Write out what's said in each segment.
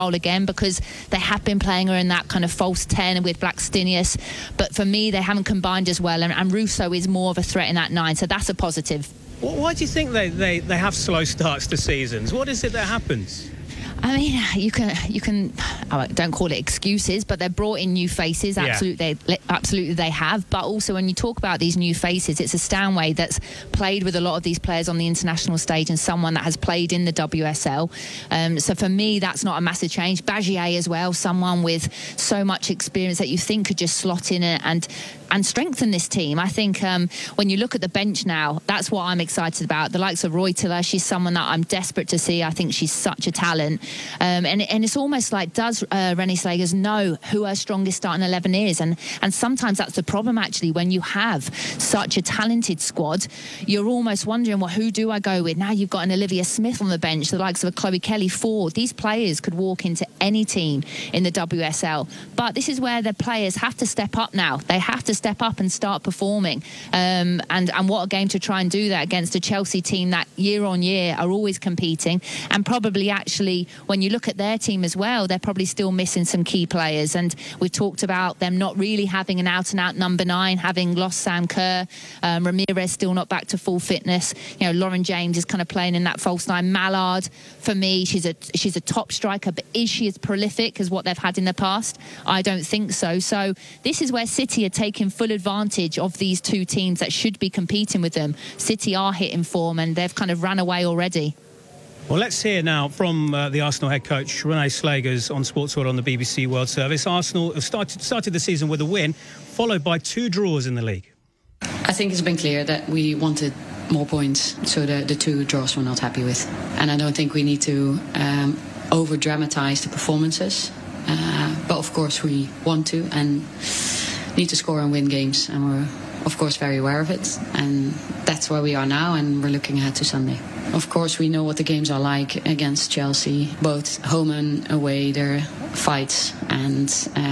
role again, because they have been playing her in that kind of false 10 with Blackstenius. But for me, they haven't combined as well. And Russo is more of a threat in that 9. So that's a positive. Why do you think they have slow starts to seasons? What is it that happens? I mean, you can don't call it excuses, but they've brought in new faces. Absolutely, they have. But also, when you talk about these new faces, it's a Stanway that's played with a lot of these players on the international stage and someone that has played in the WSL. So for me, that's not a massive change. Bagier as well, someone with so much experience that you think could just slot in and strengthen this team. I think when you look at the bench now, that's what I'm excited about. The likes of Roitila, she's someone that I'm desperate to see. I think she's such a talent. And it's almost like, does Renée Slegers know who her strongest starting 11 is? And sometimes that's the problem, actually, when you have such a talented squad. You're almost wondering, well, who do I go with? Now you've got an Olivia Smith on the bench, the likes of a Chloe Kelly Ford. These players could walk into any team in the WSL. But this is where the players have to step up now. They have to step up and start performing. And what a game to try and do that against a Chelsea team that year on year are always competing, and probably actually, when you look at their team as well, they're probably still missing some key players. And we've talked about them not really having an out-and-out number 9, having lost Sam Kerr. Ramirez still not back to full fitness. You know, Lauren James is kind of playing in that false 9. Mallard, for me, she's a top striker, but is she as prolific as what they've had in the past? I don't think so. So this is where City are taking full advantage of these two teams that should be competing with them. City are hitting form, and they've kind of run away already. Well, let's hear now from the Arsenal head coach, Renée Slegers, on Sports World on the BBC World Service. Arsenal have started the season with a win, followed by 2 draws in the league. I think it's been clear that we wanted more points, so the 2 draws we're not happy with. And I don't think we need to over-dramatise the performances. But, of course, we want to and need to score and win games. And we're, of course, very aware of it. And that's where we are now, and we're looking ahead to Sunday. Of course, we know what the games are like against Chelsea, both home and away. They're fights, and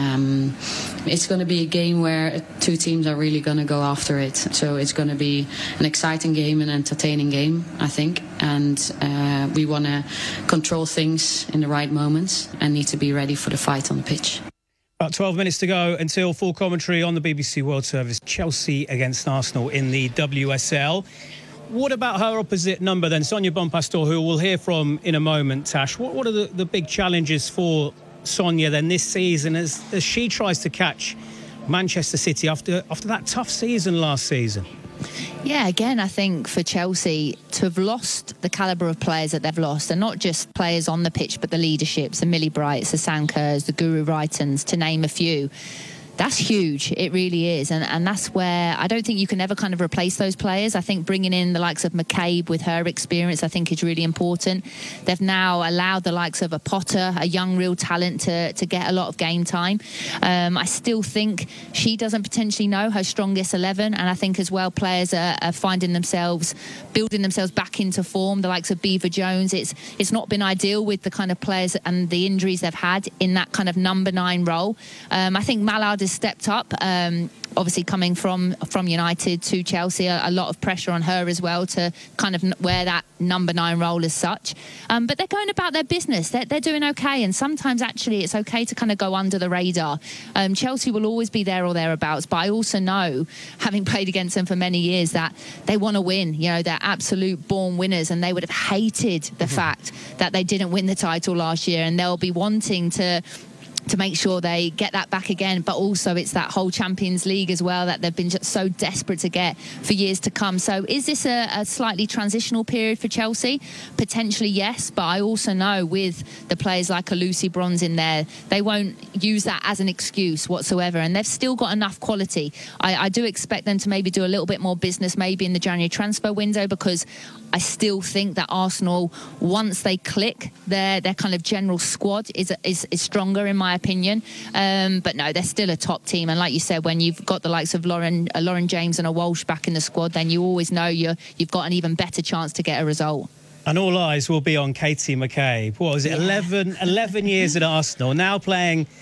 it's going to be a game where 2 teams are really going to go after it. So it's going to be an exciting game, an entertaining game, I think. And we want to control things in the right moments and need to be ready for the fight on the pitch. About 12 minutes to go until full commentary on the BBC World Service. Chelsea against Arsenal in the WSL. What about her opposite number then, Sonia Bonpastor, who we'll hear from in a moment, Tash? What are the big challenges for Sonia then this season as she tries to catch Manchester City after that tough season last season? Yeah, again, I think for Chelsea to have lost the calibre of players that they've lost, and not just players on the pitch, but the leaderships, the Millie Brights, the Sam Kerrs, the Guru Reitens, to name a few. That's huge. It really is. And that's where I don't think you can ever kind of replace those players. I think bringing in the likes of McCabe with her experience, I think, is really important. They've now allowed the likes of a Potter, a young real talent, to get a lot of game time. I still think she doesn't potentially know her strongest 11. And I think as well players are finding themselves, building themselves back into form. The likes of Beaver Jones, it's not been ideal with the kind of players and the injuries they've had in that kind of number 9 role. I think Mallard is stepped up, obviously coming from United to Chelsea, a lot of pressure on her as well to kind of wear that number 9 role as such, but they're going about their business. They're doing okay, and sometimes actually it's okay to kind of go under the radar. Chelsea will always be there or thereabouts, but I also know, having played against them for many years, that they want to win. You know, they're absolute born winners, and they would have hated the fact that they didn't win the title last year, and they'll be wanting to make sure they get that back again. But also it's that whole Champions League as well that they've been just so desperate to get for years to come. So is this a slightly transitional period for Chelsea? Potentially, yes, but I also know with the players like a Lucy Bronze in there, they won't use that as an excuse whatsoever, and they've still got enough quality. I do expect them to maybe do a little bit more business maybe in the January transfer window, because I still think that Arsenal, once they click, their kind of general squad is stronger, in my opinion. But no, they're still a top team. And like you said, when you've got the likes of Lauren James and a Walsh back in the squad, then you always know you've got an even better chance to get a result. And all eyes will be on Katie McCabe. What was it, 11 years at Arsenal, now playing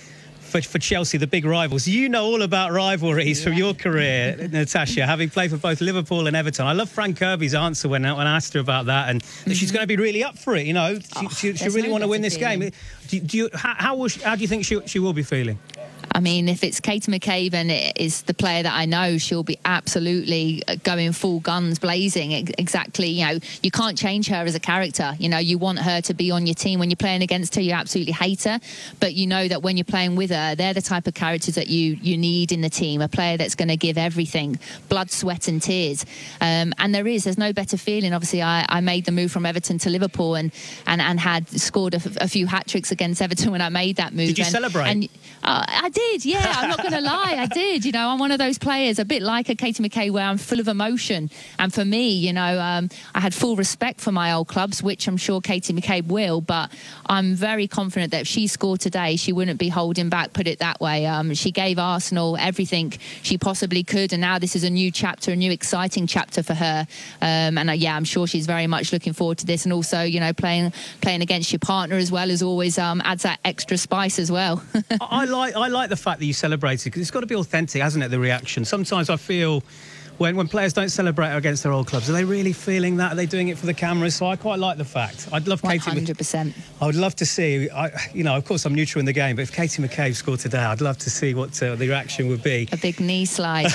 for Chelsea, the big rivals. You know all about rivalries from your career, Natasha, having played for both Liverpool and Everton. I love Frank Kirby's answer when I asked her about that, and that she's going to be really up for it. You know, she really want to win this game. How do you think she will be feeling? I mean, if it's Katie McCabe and it is the player that I know, she'll be absolutely going full guns blazing. Exactly, you know, you can't change her as a character. You know, you want her to be on your team. When you're playing against her, you absolutely hate her. But you know that when you're playing with her, they're the type of characters that you need in the team. A player that's going to give everything, blood, sweat and tears. And there's no better feeling. Obviously, I made the move from Everton to Liverpool and had scored a few hat-tricks against Everton when I made that move. Did you celebrate? I did, yeah. I'm not going to lie, I did. You know, I'm one of those players, a bit like a Katie McCabe, where I'm full of emotion. And for me, you know, I had full respect for my old clubs, which I'm sure Katie McCabe will. But I'm very confident that if she scored today, she wouldn't be holding back, put it that way. She gave Arsenal everything she possibly could. And now this is a new chapter, a new exciting chapter for her. Yeah, I'm sure she's very much looking forward to this. And also, you know, playing against your partner as well as always adds that extra spice as well. I like the fact that you celebrated, because it's got to be authentic, hasn't it, the reaction? Sometimes I feel when players don't celebrate against their old clubs, are they really feeling that? Are they doing it for the cameras? So I quite like the fact. I'd love 100%. I would love to see, you know, of course I'm neutral in the game, but if Katie McCabe scored today, I'd love to see what the reaction would be. A big knee slide.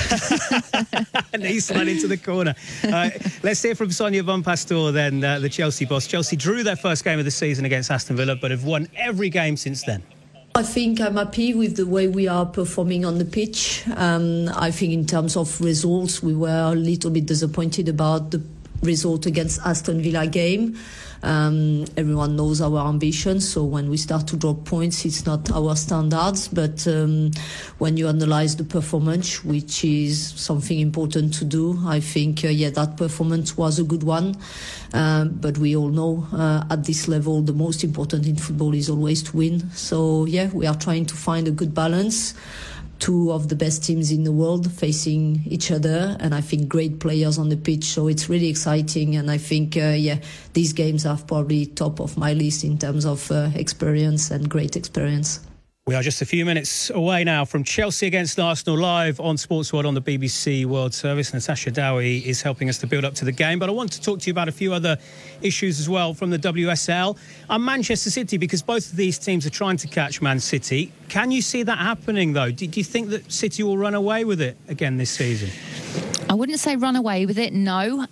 A knee slide into the corner. Let's hear from Sonia Von Pastor then, the Chelsea boss. Chelsea drew their first game of the season against Aston Villa, but have won every game since then. I think I'm happy with the way we are performing on the pitch. I think in terms of results, we were a little bit disappointed about the result against Aston Villa game. Everyone knows our ambitions, so when we start to drop points, it's not our standards. But when you analyze the performance, which is something important to do, I think, that performance was a good one. But we all know at this level, the most important in football is always to win. So, yeah, we are trying to find a good balance. Two of the best teams in the world facing each other, and I think great players on the pitch, so it's really exciting. And I think these games are probably top of my list in terms of experience and great experience. We are just a few minutes away now from Chelsea against Arsenal, live on Sports World on the BBC World Service. Natasha Dowie is helping us to build up to the game. But I want to talk to you about a few other issues as well from the WSL. And Manchester City, because both of these teams are trying to catch Man City. Can you see that happening, though? Do you think that City will run away with it again this season? I wouldn't say run away with it, no.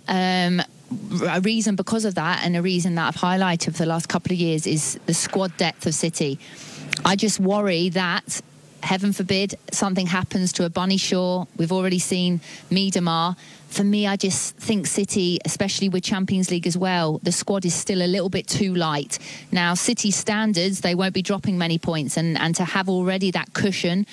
A reason because of that, and a reason that I've highlighted for the last couple of years, is the squad depth of City. I just worry that, heaven forbid, something happens to a Bunny Shaw. We've already seen Miedemar. For me, I just think City, especially with Champions League as well, the squad is still a little bit too light. Now, City standards, they won't be dropping many points, and to have already that cushion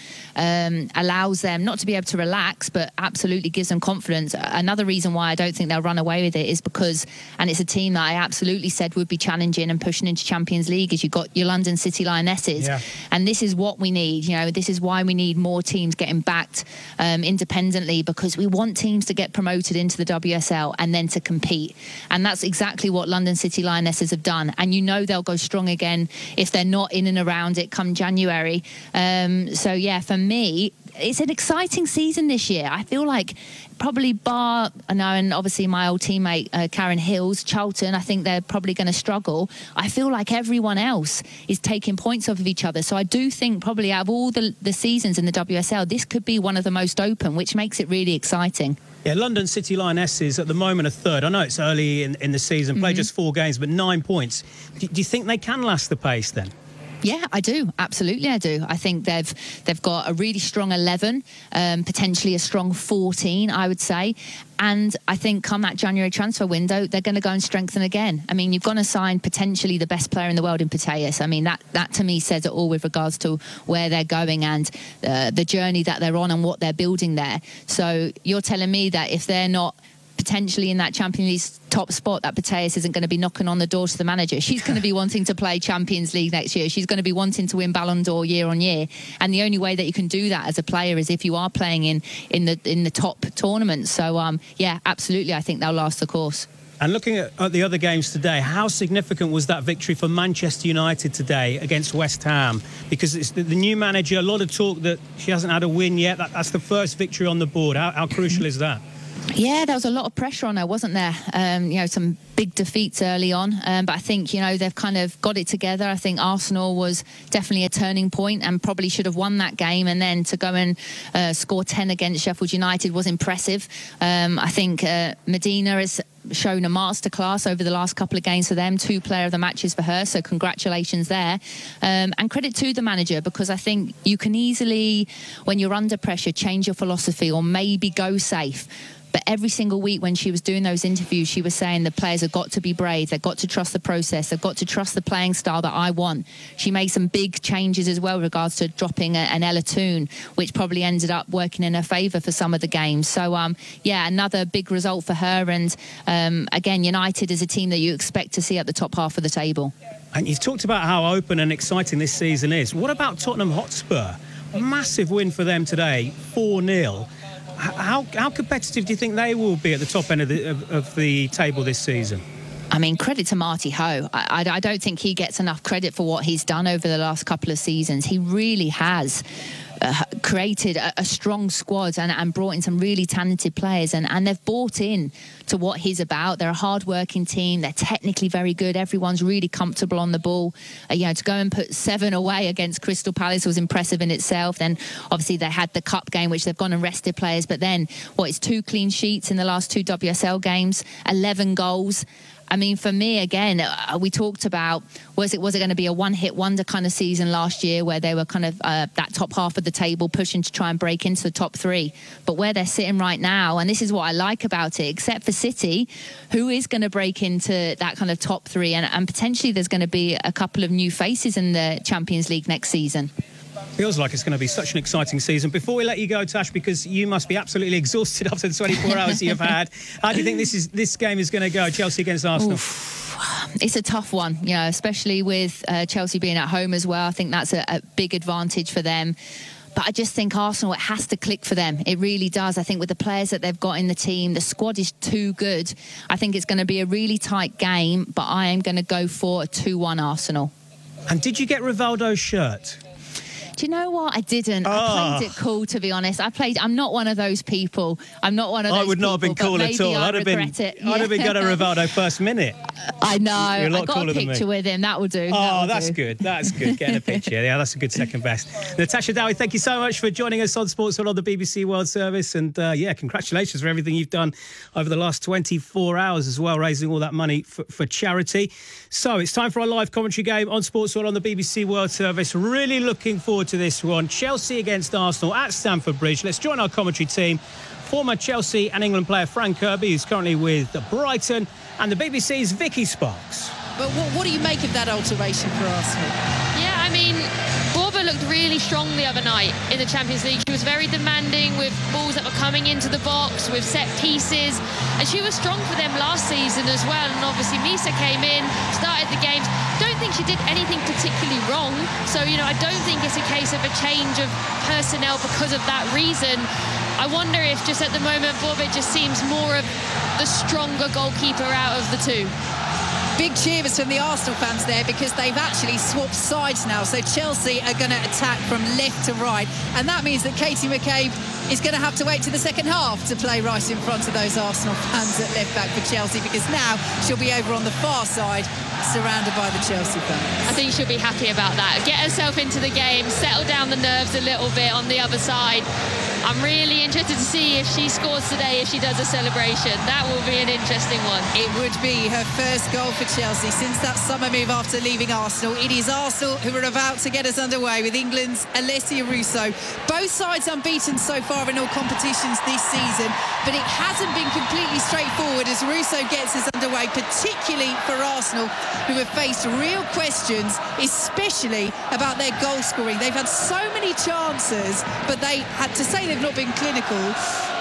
allows them not to be able to relax, but absolutely gives them confidence. Another reason why I don't think they'll run away with it is because, and it's a team that I absolutely said would be challenging and pushing into Champions League, is you've got your London City Lionesses. Yeah. And this is what we need. You know, this is why we need more teams getting backed independently, because we want teams to get promoted into the WSL and then to compete. And that's exactly what London City Lionesses have done. And you know they'll go strong again if they're not in and around it come January. So, yeah, for me, it's an exciting season this year. I feel like probably bar, I know, and obviously my old teammate Karen Hills, Charlton, I think they're probably going to struggle. I feel like everyone else is taking points off of each other. So I do think probably out of all the seasons in the WSL, this could be one of the most open, which makes it really exciting. Yeah, London City Lionesses at the moment are third. I know it's early in the season, played just 4 games, but 9 points. Do you think they can last the pace then? Yeah, I do. Absolutely, I do. I think they've got a really strong 11, potentially a strong 14, I would say. And I think come that January transfer window, they're going to go and strengthen again. I mean, you've got to sign potentially the best player in the world in Putellas. I mean, that to me says it all with regards to where they're going and the journey that they're on and what they're building there. So you're telling me that if they're not potentially in that Champions League top spot, that Putellas isn't going to be knocking on the door to the manager. She's going to be wanting to play Champions League next year. She's going to be wanting to win Ballon d'Or year on year. And the only way that you can do that as a player is if you are playing in the top tournament. So, yeah, absolutely, I think they'll last the course. And looking at the other games today, how significant was that victory for Manchester United today against West Ham? Because it's the new manager, a lot of talk that she hasn't had a win yet. That's the first victory on the board. How crucial is that? Yeah, there was a lot of pressure on her, wasn't there? You know, some big defeats early on. But I think, you know, they've kind of got it together. I think Arsenal was definitely a turning point and probably should have won that game. And then to go and score 10 against Sheffield United was impressive. I think Medina has shown a masterclass over the last couple of games for them. 2 player of the matches for her, so congratulations there. And credit to the manager, because I think you can easily, when you're under pressure, change your philosophy or maybe go safe. But every single week when she was doing those interviews, she was saying the players have got to be brave. They've got to trust the process. They've got to trust the playing style that I want. She made some big changes as well with regards to dropping an Ella Toone, which probably ended up working in her favour for some of the games. So, yeah, another big result for her. And, again, United is a team that you expect to see at the top half of the table. And you've talked about how open and exciting this season is. What about Tottenham Hotspur? A massive win for them today, 4-0. How competitive do you think they will be at the top end of the table this season? I mean, credit to Marty Ho. I don't think he gets enough credit for what he's done over the last couple of seasons. He really has created a strong squad and brought in some really talented players, and they've bought in to what he's about. They're a hard-working team. They're technically very good. Everyone's really comfortable on the ball. You know, to go and put 7 away against Crystal Palace was impressive in itself. Then, obviously, they had the cup game, which they've gone and rested players. But then, it's 2 clean sheets in the last 2 WSL games, 11 goals. I mean, for me, again, we talked about, was it going to be a one-hit wonder kind of season last year where they were kind of that top half of the table pushing to try and break into the top 3? But where they're sitting right now, and this is what I like about it, except for City, who is going to break into that kind of top 3, and potentially there's going to be a couple of new faces in the Champions League next season. Feels like it's going to be such an exciting season. Before we let you go, Tash, because you must be absolutely exhausted after the 24 hours you've had, how do you think this game is going to go, Chelsea against Arsenal? Oof. It's a tough one, you know, especially with Chelsea being at home as well. I think that's a big advantage for them. But I just think Arsenal, it has to click for them. It really does. I think with the players that they've got in the team, the squad is too good. I think it's going to be a really tight game, but I am going to go for a 2-1 Arsenal. And did you get Rivaldo's shirt? Do you know what? I didn't. I played it cool, to be honest. I'm not one of those people. I'm not one of those people. I would not have been cool at all. I'd have been got a Rivaldo first minute. I know. You're a lot I got cooler a picture with him. That will do. Oh, that's good. That's good. Getting a picture. Yeah, that's a good second best. Natasha Dowie, thank you so much for joining us on Sports on the BBC World Service. And yeah, congratulations for everything you've done over the last 24 hours as well, raising all that money for charity. So it's time for our live commentary game on Sports on the BBC World Service. Really looking forward to this one. Chelsea against Arsenal at Stamford Bridge. Let's join our commentary team. Former Chelsea and England player Fran Kirby, who's currently with Brighton, and the BBC's Vicky Sparks. But what do you make of that alteration for Arsenal? Yeah, I mean, Borba looked really strong the other night in the Champions League. She was very demanding with balls that were coming into the box, with set pieces, and she was strong for them last season as well. And obviously Misa came in, started the games. Don't think she did anything particularly wrong. So, you know, I don't think it's a case of a change of personnel because of that reason. I wonder if just at the moment Borba just seems more of the stronger goalkeeper out of the two. Big cheers from the Arsenal fans there, because they've actually swapped sides now. So Chelsea are going to attack from left to right. And that means that Katie McCabe is going to have to wait to the second half to play right in front of those Arsenal fans at left back for Chelsea, because now she'll be over on the far side, surrounded by the Chelsea fans. I think she'll be happy about that. Get herself into the game, settle down the nerves a little bit on the other side. I'm really interested to see if she scores today, if she does a celebration. That will be an interesting one. It would be her first goal for Chelsea since that summer move after leaving Arsenal. It is Arsenal who are about to get us underway with England's Alessia Russo. Both sides unbeaten so far in all competitions this season, but it hasn't been completely straightforward as Russo gets us underway, particularly for Arsenal, who have faced real questions, especially about their goal scoring. They've had so many chances, but they had to say they've not been clinical.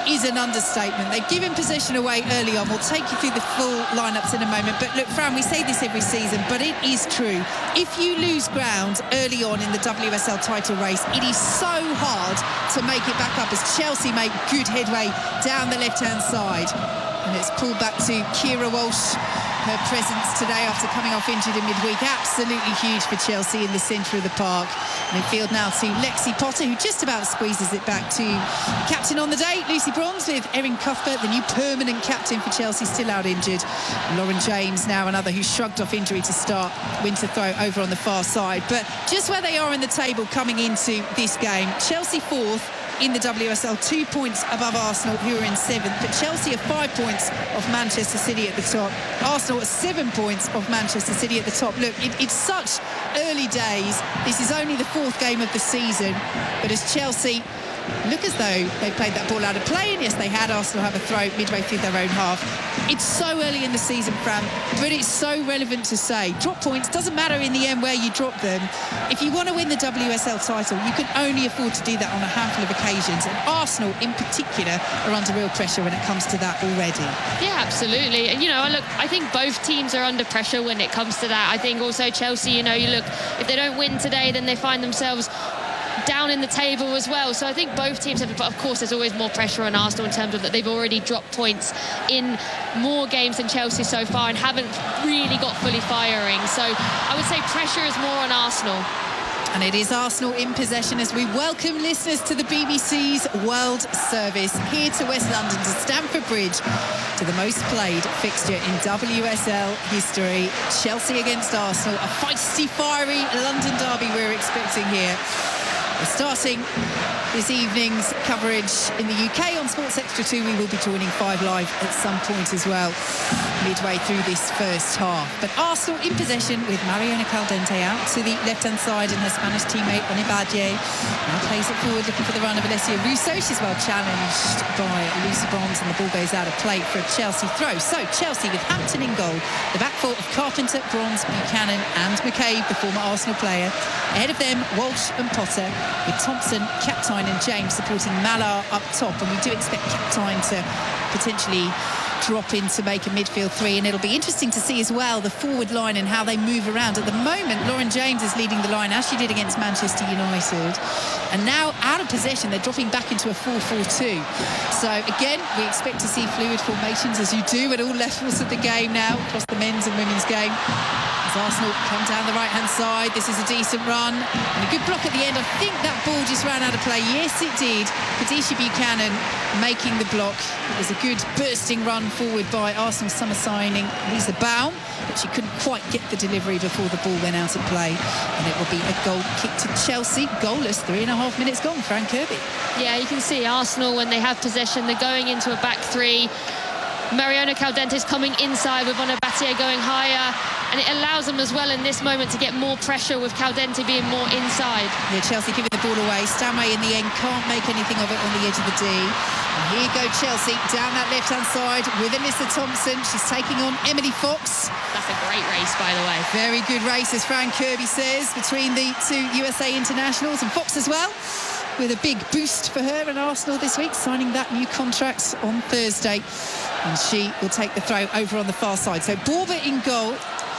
is an understatement. They've given possession away early on. We'll take you through the full lineups in a moment. But look, Fran, we say this every season, but it is true. If you lose ground early on in the WSL title race, it is so hard to make it back up as Chelsea make good headway down the left-hand side. And it's pulled back to Keira Walsh. Her presence today after coming off injured in midweek, absolutely huge for Chelsea in the centre of the park. Midfield now to Lexi Potter, who just about squeezes it back to captain on the day, Lucy Bronze, with Erin Cuthbert, the new permanent captain for Chelsea, still out injured. Lauren James now another who shrugged off injury to start winter throw over on the far side. But just where they are in the table coming into this game, Chelsea 4th in the WSL, 2 points above Arsenal, who are in 7th. But Chelsea are 5 points off Manchester City at the top. Arsenal are 7 points off Manchester City at the top. Look, it's such early days. This is only the 4th game of the season. But as Chelsea look as though they played that ball out of play, and yes, they had. Arsenal have a throw midway through their own half. It's so early in the season, Fran, but it's so relevant to say. Drop points, doesn't matter in the end where you drop them. If you want to win the WSL title, you can only afford to do that on a handful of occasions, and Arsenal in particular are under real pressure when it comes to that already. Yeah, absolutely. And, you know, look, I think both teams are under pressure when it comes to that. I think also Chelsea, you know, you look, if they don't win today, then they find themselves down in the table as well. So I think both teams have, but of course there's always more pressure on Arsenal in terms of that they've already dropped points in more games than Chelsea so far and haven't really got fully firing. So I would say pressure is more on Arsenal. And it is Arsenal in possession as we welcome listeners to the BBC's World Service here to West London, to Stamford Bridge, to the most played fixture in WSL history. Chelsea against Arsenal, a feisty, fiery London derby we're expecting here. We're starting this evening's coverage in the UK on Sports Extra 2. We will be joining 5 Live at some point as well, midway through this first half. But Arsenal in possession with Mariona Caldente out to the left-hand side, and her Spanish teammate Oni Badie now plays it forward, looking for the run of Alessia Russo. She's well challenged by Lucy Bronze, and the ball goes out of play for a Chelsea throw. So Chelsea with Hampton in goal, the back four of Carpenter, Bronze, Buchanan and McCabe, the former Arsenal player. Ahead of them, Walsh and Potter, with Thompson, Captine and James supporting Mallard up top. And we do expect Captine to potentially drop in to make a midfield 3, and it'll be interesting to see as well the forward line and how they move around. At the moment, Lauren James is leading the line as she did against Manchester United, and now out of possession they're dropping back into a 4-4-2. So again, we expect to see fluid formations, as you do at all levels of the game now across the men's and women's game. As Arsenal come down the right-hand side, this is a decent run and a good block at the end. I think that ball just ran out of play. Yes, it did. Kadisha Buchanan making the block. It was a good bursting run forward by Arsenal summer signing Lisa Baum, but she couldn't quite get the delivery before the ball went out of play, and it will be a goal kick to Chelsea. Goalless, 3.5 minutes gone. Fran Kirby. Yeah, you can see Arsenal, when they have possession, they're going into a back 3. Mariona Caldente is coming inside with Ona Badie going higher, and it allows them as well in this moment to get more pressure with Caldente being more inside. Yeah, Chelsea giving the ball away. Stanway in the end can't make anything of it on the edge of the D. And here go Chelsea down that left-hand side with Alyssa Thompson. She's taking on Emily Fox. That's a great race, by the way. Very good race, as Fran Kirby says, between the 2 USA internationals, and Fox as well, with a big boost for her and Arsenal this week, signing that new contract on Thursday. And she will take the throw over on the far side. So Borba in goal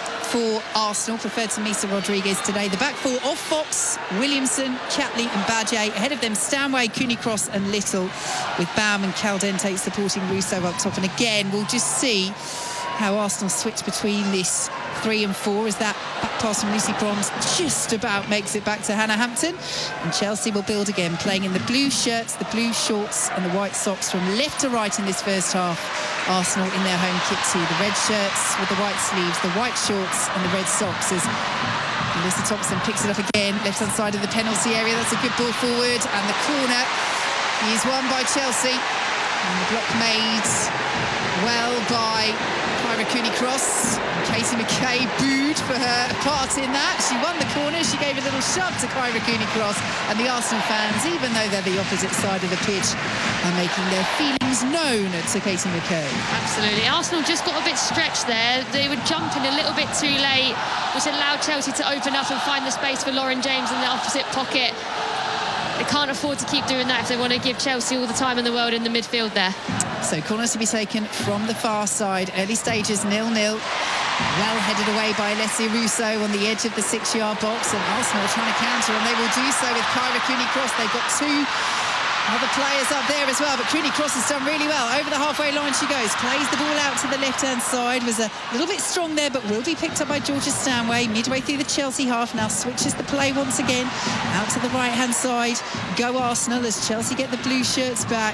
for Arsenal, preferred to Misa Rodriguez today. The back four of Fox, Williamson, Chatley and Badie. Ahead of them, Stanway, Cooney Cross and Little, with Baum and Caldente supporting Russo up top. And again, we'll just see how Arsenal switch between this 3 and 4 as that back pass from Lucy Bronze just about makes it back to Hannah Hampton. And Chelsea will build again, playing in the blue shirts, the blue shorts and the white socks from left to right in this first half. Arsenal in their home kit too, the red shirts with the white sleeves, the white shorts and the red socks, as Alyssa Thompson picks it up again, left-hand side of the penalty area. That's a good ball forward, and the corner is won by Chelsea. And the block made well by Kyra Cooney Cross. Casey McKay booed for her part in that. She won the corner. She gave a little shove to Kyra Cooney Cross, and the Arsenal fans, even though they're the opposite side of the pitch, are making their feelings known to Casey McKay. Absolutely. Arsenal just got a bit stretched there. They were jumping a little bit too late, which allowed Chelsea to open up and find the space for Lauren James in the opposite pocket. they can't afford to keep doing that if they want to give Chelsea all the time in the world in the midfield there. So corners to be taken from the far side. Early stages 0-0. Well headed away by Alessia Russo on the edge of the 6-yard box, and Arsenal are trying to counter, and they will do so with Kyra Cooney-Cross. They've got two other players up there as well, but Cooney-Cross has done really well. Over the halfway line she goes, plays the ball out to the left-hand side, was a little bit strong there, but will be picked up by Georgia Stanway midway through the Chelsea half. Now switches the play once again out to the right-hand side. Go Arsenal as Chelsea get the blue shirts back,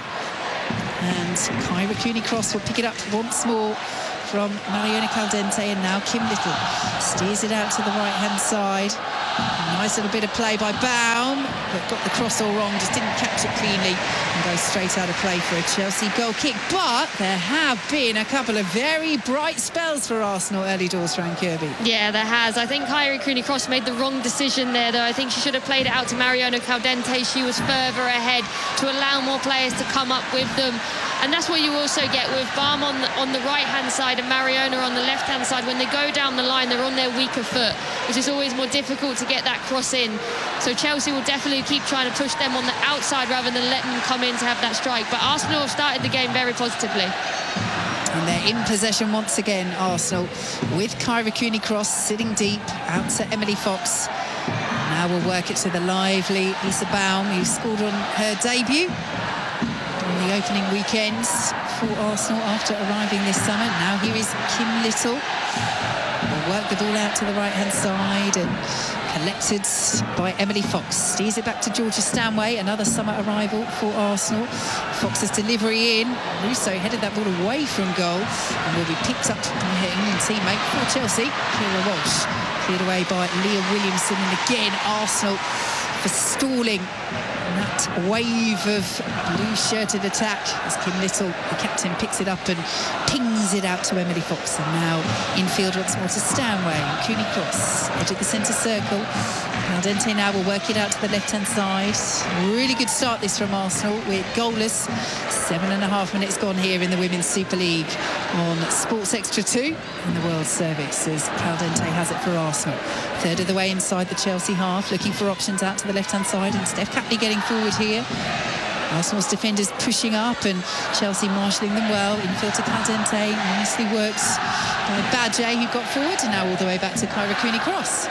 and Kyra Cooney-Cross will pick it up once more from Mariona Caldente, and now Kim Little steers it out to the right-hand side. Nice little bit of play by Baum, but got the cross all wrong, just didn't catch it cleanly and goes straight out of play for a Chelsea goal kick. But there have been a couple of very bright spells for Arsenal early doors, Fran Kirby. Yeah, there has. I think Kyra Cooney-Cross made the wrong decision there, though. I think she should have played it out to Mariona Caldente. She was further ahead to allow more players to come up with them. And that's what you also get with Baum on the right-hand side and Mariona on the left-hand side. When they go down the line, they're on their weaker foot, which is always more difficult to get that cross in. So Chelsea will definitely keep trying to push them on the outside rather than letting them come in to have that strike. But Arsenal have started the game very positively. And they're in possession once again, Arsenal, with Kyra Cooney-Cross sitting deep out to Emily Fox. Now we'll work it to the lively Lisa Baum, who scored on her debut on the opening weekends for Arsenal after arriving this summer. Now here is Kim Little. Will work the ball out to the right-hand side and collected by Emily Fox. Steers it back to Georgia Stanway, another summer arrival for Arsenal. Fox's delivery in. Russo headed that ball away from goal and will be picked up by her England teammate for Chelsea, Kira Walsh. Cleared away by Leah Williamson, and again Arsenal for stalling that wave of blue-shirted attack as Kim Little, the captain, picks it up and pings it out to Emily Fox. And now infield once more to Stanway. Cooney-Cross, edge of the centre circle. Caldente now will work it out to the left-hand side. Really good start this from Arsenal with goalless. 7.5 minutes gone here in the Women's Super League on Sports Extra 2 in the World Service as Caldente has it for Arsenal. Third of the way inside the Chelsea half, looking for options out to the left-hand side, and Steph Catley getting forward here. Arsenal's defenders pushing up and Chelsea marshalling them well. Infield to Caldente, nicely worked by Badje, who got forward, and now all the way back to Kyra Cooney-Cross.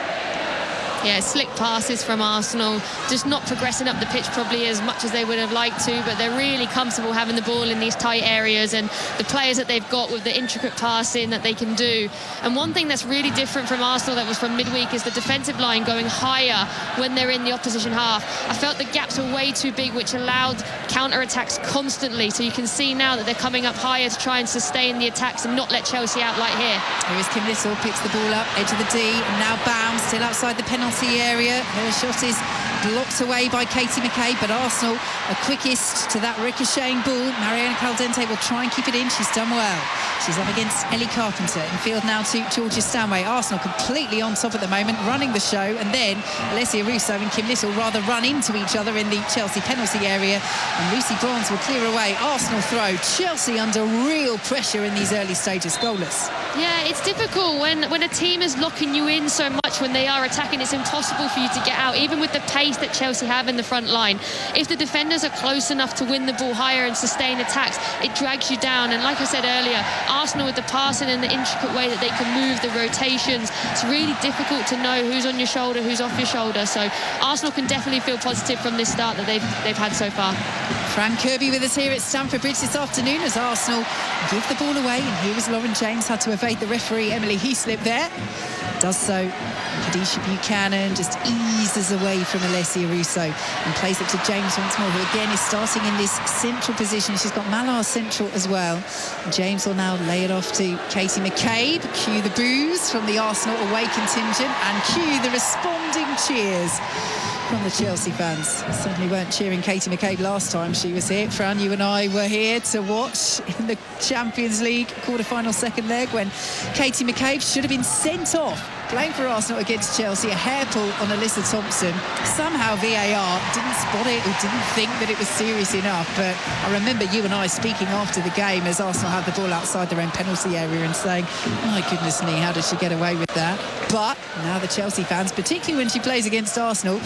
Yeah, slick passes from Arsenal, just not progressing up the pitch probably as much as they would have liked to, but they're really comfortable having the ball in these tight areas, and the players that they've got with the intricate passing that they can do. And one thing that's really different from Arsenal that was from midweek is the defensive line going higher when they're in the opposition half. I felt the gaps were way too big, which allowed counter-attacks constantly, so you can see now that they're coming up higher to try and sustain the attacks and not let Chelsea out like here. Here is Kim Little, picks the ball up, edge of the D, and now Baum, still outside the penalty area. Her shot is blocked away by Katie McCabe, but Arsenal are quickest to that ricocheting ball. Mariona Caldente will try and keep it in. She's done well. She's up against Ellie Carpenter. In field now to Georgia Stanway. Arsenal completely on top at the moment, running the show, and then Alessia Russo and Kim Little rather run into each other in the Chelsea penalty area, and Lucy Bronze will clear away. Arsenal throw. Chelsea under real pressure in these early stages, goalless. Yeah, it's difficult when a team is locking you in so much when they are attacking. It's impossible for you to get out, even with the pace that Chelsea have in the front line. If the defenders are close enough to win the ball higher and sustain attacks, it drags you down. And like I said earlier, Arsenal with the passing and the intricate way that they can move the rotations, it's really difficult to know who's on your shoulder, who's off your shoulder. So Arsenal can definitely feel positive from this start that they've had so far. Fran Kirby with us here at Stamford Bridge this afternoon as Arsenal give the ball away, and here is Lauren James, had to evade the referee Emily Heaslip there. Does so. Kadisha Buchanan just eases away from Alessia Russo and plays it to James once more, who again is starting in this central position. She's got Malar central as well. James will now lay it off to Katie McCabe. Cue the boos from the Arsenal away contingent and cue the responding cheers from the Chelsea fans. Certainly weren't cheering Katie McCabe last time she was here. Fran, you and I were here to watch in the Champions League quarter-final second leg when Katie McCabe should have been sent off playing for Arsenal against Chelsea. A hair pull on Alyssa Thompson. Somehow VAR didn't spot it or didn't think that it was serious enough. But I remember you and I speaking after the game as Arsenal had the ball outside their own penalty area and saying, my goodness me, how did she get away with that? But now the Chelsea fans, particularly when she plays against Arsenal,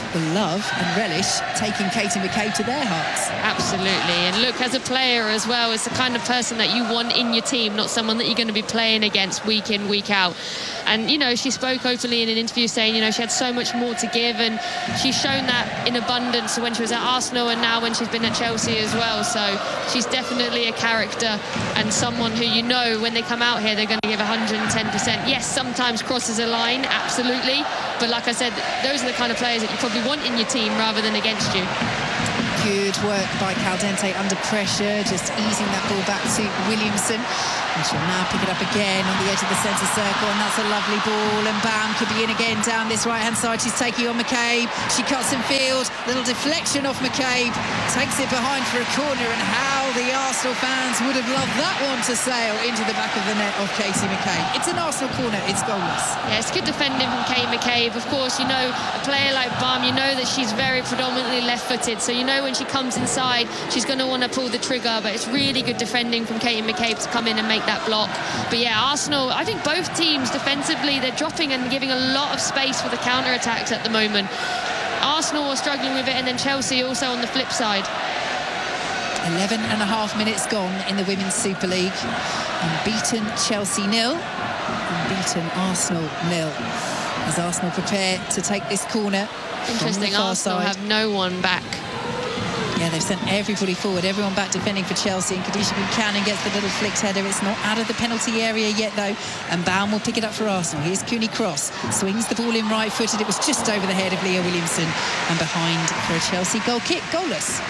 will love and relish taking Katie McCabe to their hearts. Absolutely. And look, as a player as well, it's the kind of person that you want in your team, not someone that you're going to be playing against week in, week out. And, you know, she spoke openly in an interview saying, you know, she had so much more to give, and she's shown that in abundance when she was at Arsenal and now when she's been at Chelsea as well. So she's definitely a character and someone who, you know, when they come out here, they're going to give 110%. Yes, sometimes crosses a line, absolutely. But like I said, those are the kind of players that you probably want in your team rather than against you. Good work by Caldente under pressure, just easing that ball back to Williamson. And she'll now pick it up again on the edge of the centre circle, and that's a lovely ball. And Bam could be in again down this right-hand side. She's taking on McCabe. She cuts in field. Little deflection off McCabe. Takes it behind for a corner, and how the Arsenal fans would have loved that one to sail into the back of the net of Katie McCabe. It's an Arsenal corner. It's goalless. Yeah, it's good defending from Kate McCabe. Of course, you know, a player like Bam, you know that she's very predominantly left-footed. So you know when she comes inside, she's going to want to pull the trigger. But it's really good defending from Kate McCabe to come in and make that block. But yeah, Arsenal, I think both teams defensively, they're dropping and giving a lot of space for the counter-attacks at the moment. Arsenal are struggling with it, and then Chelsea also on the flip side. 11.5 minutes gone in the Women's Super League. Unbeaten Chelsea 0, unbeaten Arsenal 0. As Arsenal prepare to take this corner. Interesting, Arsenal have no one back. Yeah, they've sent everybody forward, everyone back defending for Chelsea, and Khadija Buchanan gets the little flicked header. It's not out of the penalty area yet, though, and Baum will pick it up for Arsenal. Here's Cooney Cross, swings the ball in right-footed. It was just over the head of Leah Williamson, and behind for a Chelsea goal kick, goalless.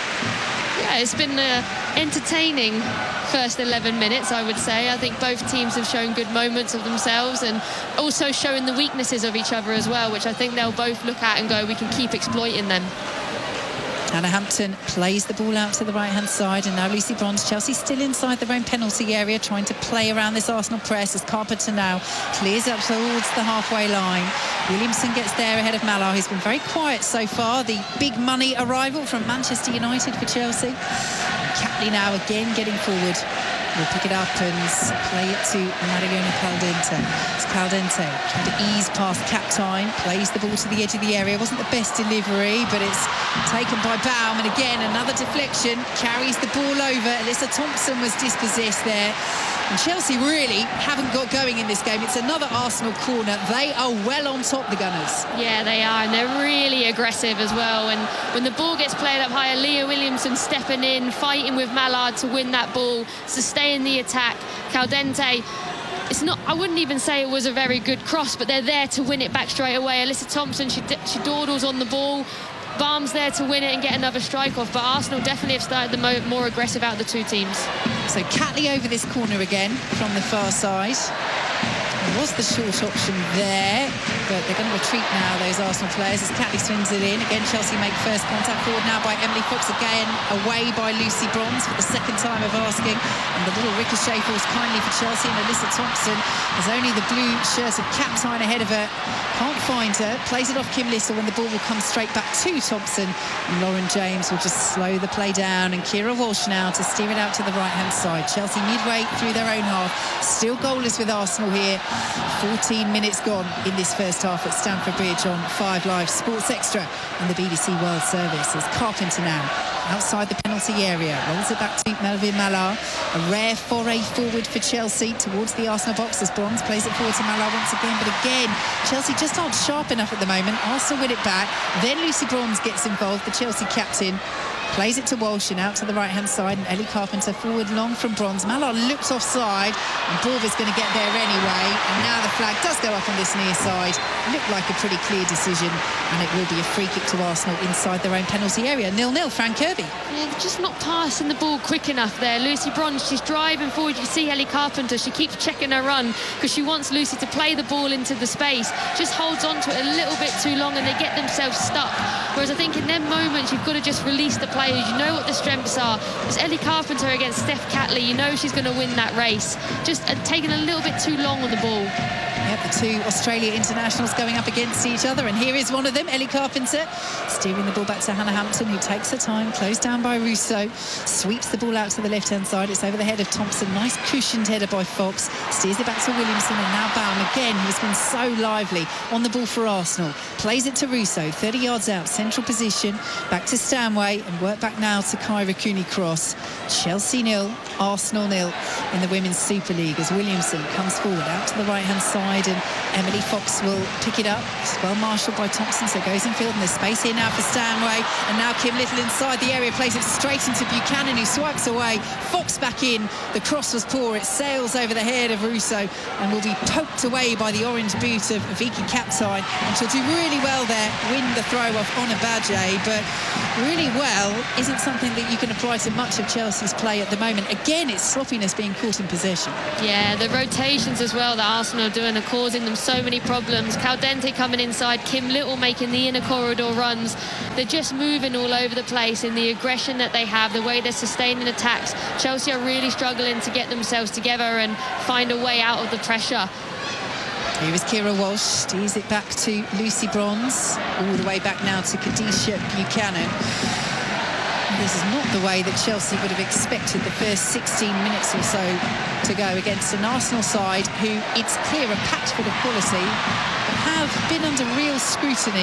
Yeah, it's been entertaining first 11 minutes, I would say. I think both teams have shown good moments of themselves and also showing the weaknesses of each other as well, which I think they'll both look at and go, we can keep exploiting them. Hannah Hampton plays the ball out to the right-hand side, and now Lucy Bronze. Chelsea still inside their own penalty area, trying to play around this Arsenal press as Carpenter now clears up towards the halfway line. Williamson gets there ahead of Malar, who's been very quiet so far. The big money arrival from Manchester United for Chelsea. Catley now again getting forward. Will pick it up and play it to Mariona Caldente. It's Caldente trying to ease past Captine, plays the ball to the edge of the area. It wasn't the best delivery, but it's taken by Baum, and again another deflection, carries the ball over. Alyssa Thompson was dispossessed there. And Chelsea really haven't got going in this game. It's another Arsenal corner. They are well on top, the Gunners. Yeah, they are, and they're really aggressive as well. And when the ball gets played up higher, Leah Williamson stepping in, fighting with Mallard to win that ball, sustain the attack. Caldente, it's not, I wouldn't even say it was a very good cross, but they're there to win it back straight away. Alyssa Thompson, she dawdles on the ball. Baum's there to win it and get another strike off, but Arsenal definitely have started the more aggressive out of the two teams. So Catley over this corner again from the far side. There was the short option there, but they're going to retreat now, those Arsenal players, as Catley swings it in. Again, Chelsea make first contact, forward now by Emily Fox, again away by Lucy Bronze for the second time of asking. And the little ricochet falls kindly for Chelsea, and Alyssa Thompson has only the blue shirt of Captine ahead of her. Can't find her, plays it off Kim Little when the ball will come straight back to Thompson. And Lauren James will just slow the play down, and Kira Walsh now to steer it out to the right-hand side. Chelsea midway through their own half, still goalless with Arsenal here. 14 minutes gone in this first half at Stamford Bridge on 5 Live Sports Extra and the BBC World Service. As Carpenter now outside the penalty area, rolls it back to Melvin Mallard. A rare foray forward for Chelsea towards the Arsenal box as Bronze plays it forward to Mallard once again. But again, Chelsea just aren't sharp enough at the moment. Arsenal win it back. Then Lucy Bronze gets involved, the Chelsea captain. Plays it to Walsh and out to the right-hand side, and Ellie Carpenter forward long from Bronze. Mallard looks offside, and Borba's going to get there anyway. And now the flag does go up on this near side. Looked like a pretty clear decision, and it will be a free kick to Arsenal inside their own penalty area. 0-0, Fran Kirby. Yeah, they're just not passing the ball quick enough there. Lucy Bronze, she's driving forward. You see Ellie Carpenter, she keeps checking her run because she wants Lucy to play the ball into the space. Just holds on to it a little bit too long, and they get themselves stuck. Whereas I think in them moments, you've got to just release the players. You know what the strengths are. It's Ellie Carpenter against Steph Catley. You know she's going to win that race. Just taking a little bit too long on the ball. Yep, the two Australia internationals going up against each other, and here is one of them, Ellie Carpenter, steering the ball back to Hannah Hampton, who takes her time, closed down by Russo, sweeps the ball out to the left-hand side. It's over the head of Thompson. Nice cushioned header by Fox, steers it back to Williamson, and now Baum again, who's been so lively on the ball for Arsenal, plays it to Russo, 30 yards out, central position, back to Stanway, and work back now to Kyra Cooney-Cross. Chelsea 0, Arsenal 0 in the Women's Super League as Williamson comes forward out to the right-hand side, and Emily Fox will pick it up. It's well marshalled by Thompson, so goes in field, and there's space here now for Stanway, and now Kim Little inside the area, plays it straight into Buchanan, who swipes away. Fox back in, the cross was poor, it sails over the head of Russo and will be poked away by the orange boot of Vicky Kaptein, and she'll do really well there, win the throw off Ona Badje, but really well isn't something that you can apply to much of Chelsea's play at the moment. Again, it's sloppiness being caught in possession. Yeah, the rotations as well that Arsenal are doing are causing them so many problems. Caldente coming inside, Kim Little making the inner corridor runs. They're just moving all over the place in the aggression that they have, the way they're sustaining attacks. Chelsea are really struggling to get themselves together and find a way out of the pressure. Here is Kira Walsh, steers it back to Lucy Bronze, all the way back now to Kadisha Buchanan. This is not the way that Chelsea would have expected the first 16 minutes or so to go against an Arsenal side who, it's clear, are packed full of quality, but have been under real scrutiny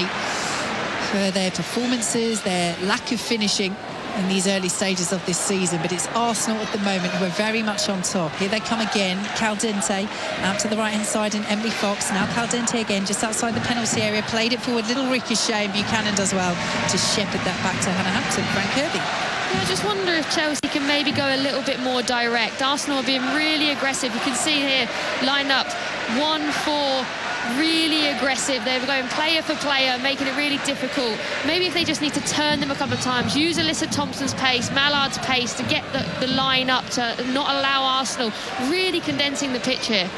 for their performances, their lack of finishing in these early stages of this season. But it's Arsenal at the moment who are very much on top. Here they come again, Caldente out to the right hand side, and Emily Fox. Now Caldente again just outside the penalty area, played it forward, little ricochet, and Buchanan does well to shepherd that back to Hannah Hampton. Frank Kirby. Yeah, I just wonder if Chelsea can maybe go a little bit more direct. Arsenal are being really aggressive. You can see here, lined up 1-4, really aggressive. They're going player for player, making it really difficult. Maybe if they just need to turn them a couple of times, use Alyssa Thompson's pace, Mallard's pace to get the line up, to not allow Arsenal, really condensing the pitch here.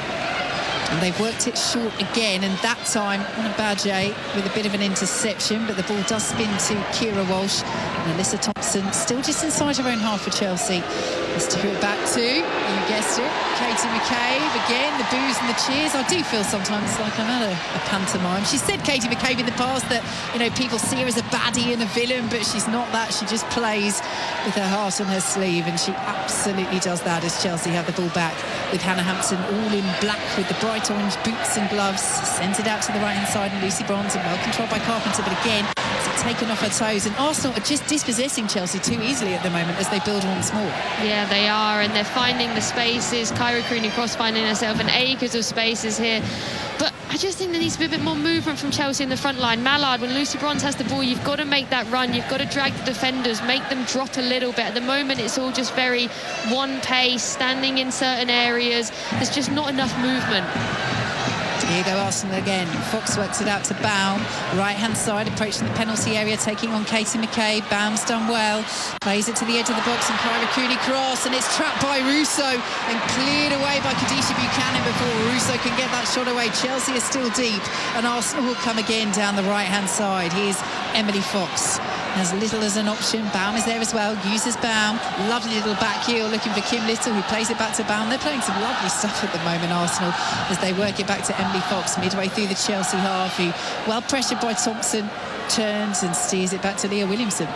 And they've worked it short again, and that time on a Badje with a bit of an interception, but the ball does spin to Kira Walsh, and Alyssa Thompson still just inside her own half for Chelsea. Let's do it back to, you guessed it, Katie McCabe. Again, the boos and the cheers. I do feel sometimes like I'm at a pantomime. She said, Katie McCabe, in the past that, you know, people see her as a baddie and a villain, but she's not that. She just plays with her heart on her sleeve, and she absolutely does that as Chelsea have the ball back with Hannah Hampton all in black with the bright orange boots and gloves. Sends it out to the right-hand side, and Lucy Bronze, and well controlled by Carpenter, but again, it's taken off her toes. And Arsenal are just dispossessing Chelsea too easily at the moment as they build once more. Yeah, they are, and they're finding the spaces. Kyra Cooney-Cross finding herself in acres of spaces here. But I just think there needs to be a bit more movement from Chelsea in the front line. Mallard, when Lucy Bronze has the ball, you've got to make that run. You've got to drag the defenders, make them drop a little bit. At the moment, it's all just very one pace, standing in certain areas. There's just not enough movement. Here go Arsenal again. Fox works it out to Baum. Right-hand side, approaching the penalty area, taking on Katie McCabe. Baum's done well. Plays it to the edge of the box, and Kyra Cooney-Cross, and it's trapped by Russo and cleared away by Kadisha Buchanan before Russo can get that shot away. Chelsea is still deep, and Arsenal will come again down the right-hand side. Here's Emily Fox. As little as an option. Baum is there as well, uses Baum. Lovely little back heel looking for Kim Little, who plays it back to Baum. They're playing some lovely stuff at the moment, Arsenal, as they work it back to Emily Fox midway through the Chelsea half, who, well pressured by Thompson, turns and steers it back to Leah Williamson.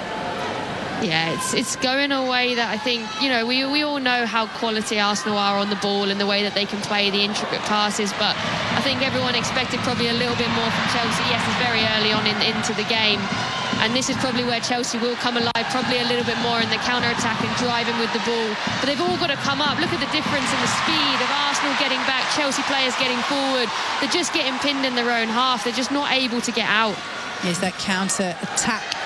Yeah, it's going a way that I think, you know, we all know how quality Arsenal are on the ball and the way that they can play the intricate passes, but I think everyone expected probably a little bit more from Chelsea. Yes, it's very early on into the game, and this is probably where Chelsea will come alive, probably a little bit more in the counter-attack and driving with the ball. But they've all got to come up. Look at the difference in the speed of Arsenal getting back, Chelsea players getting forward. They're just getting pinned in their own half. They're just not able to get out. Yes, that counter-attack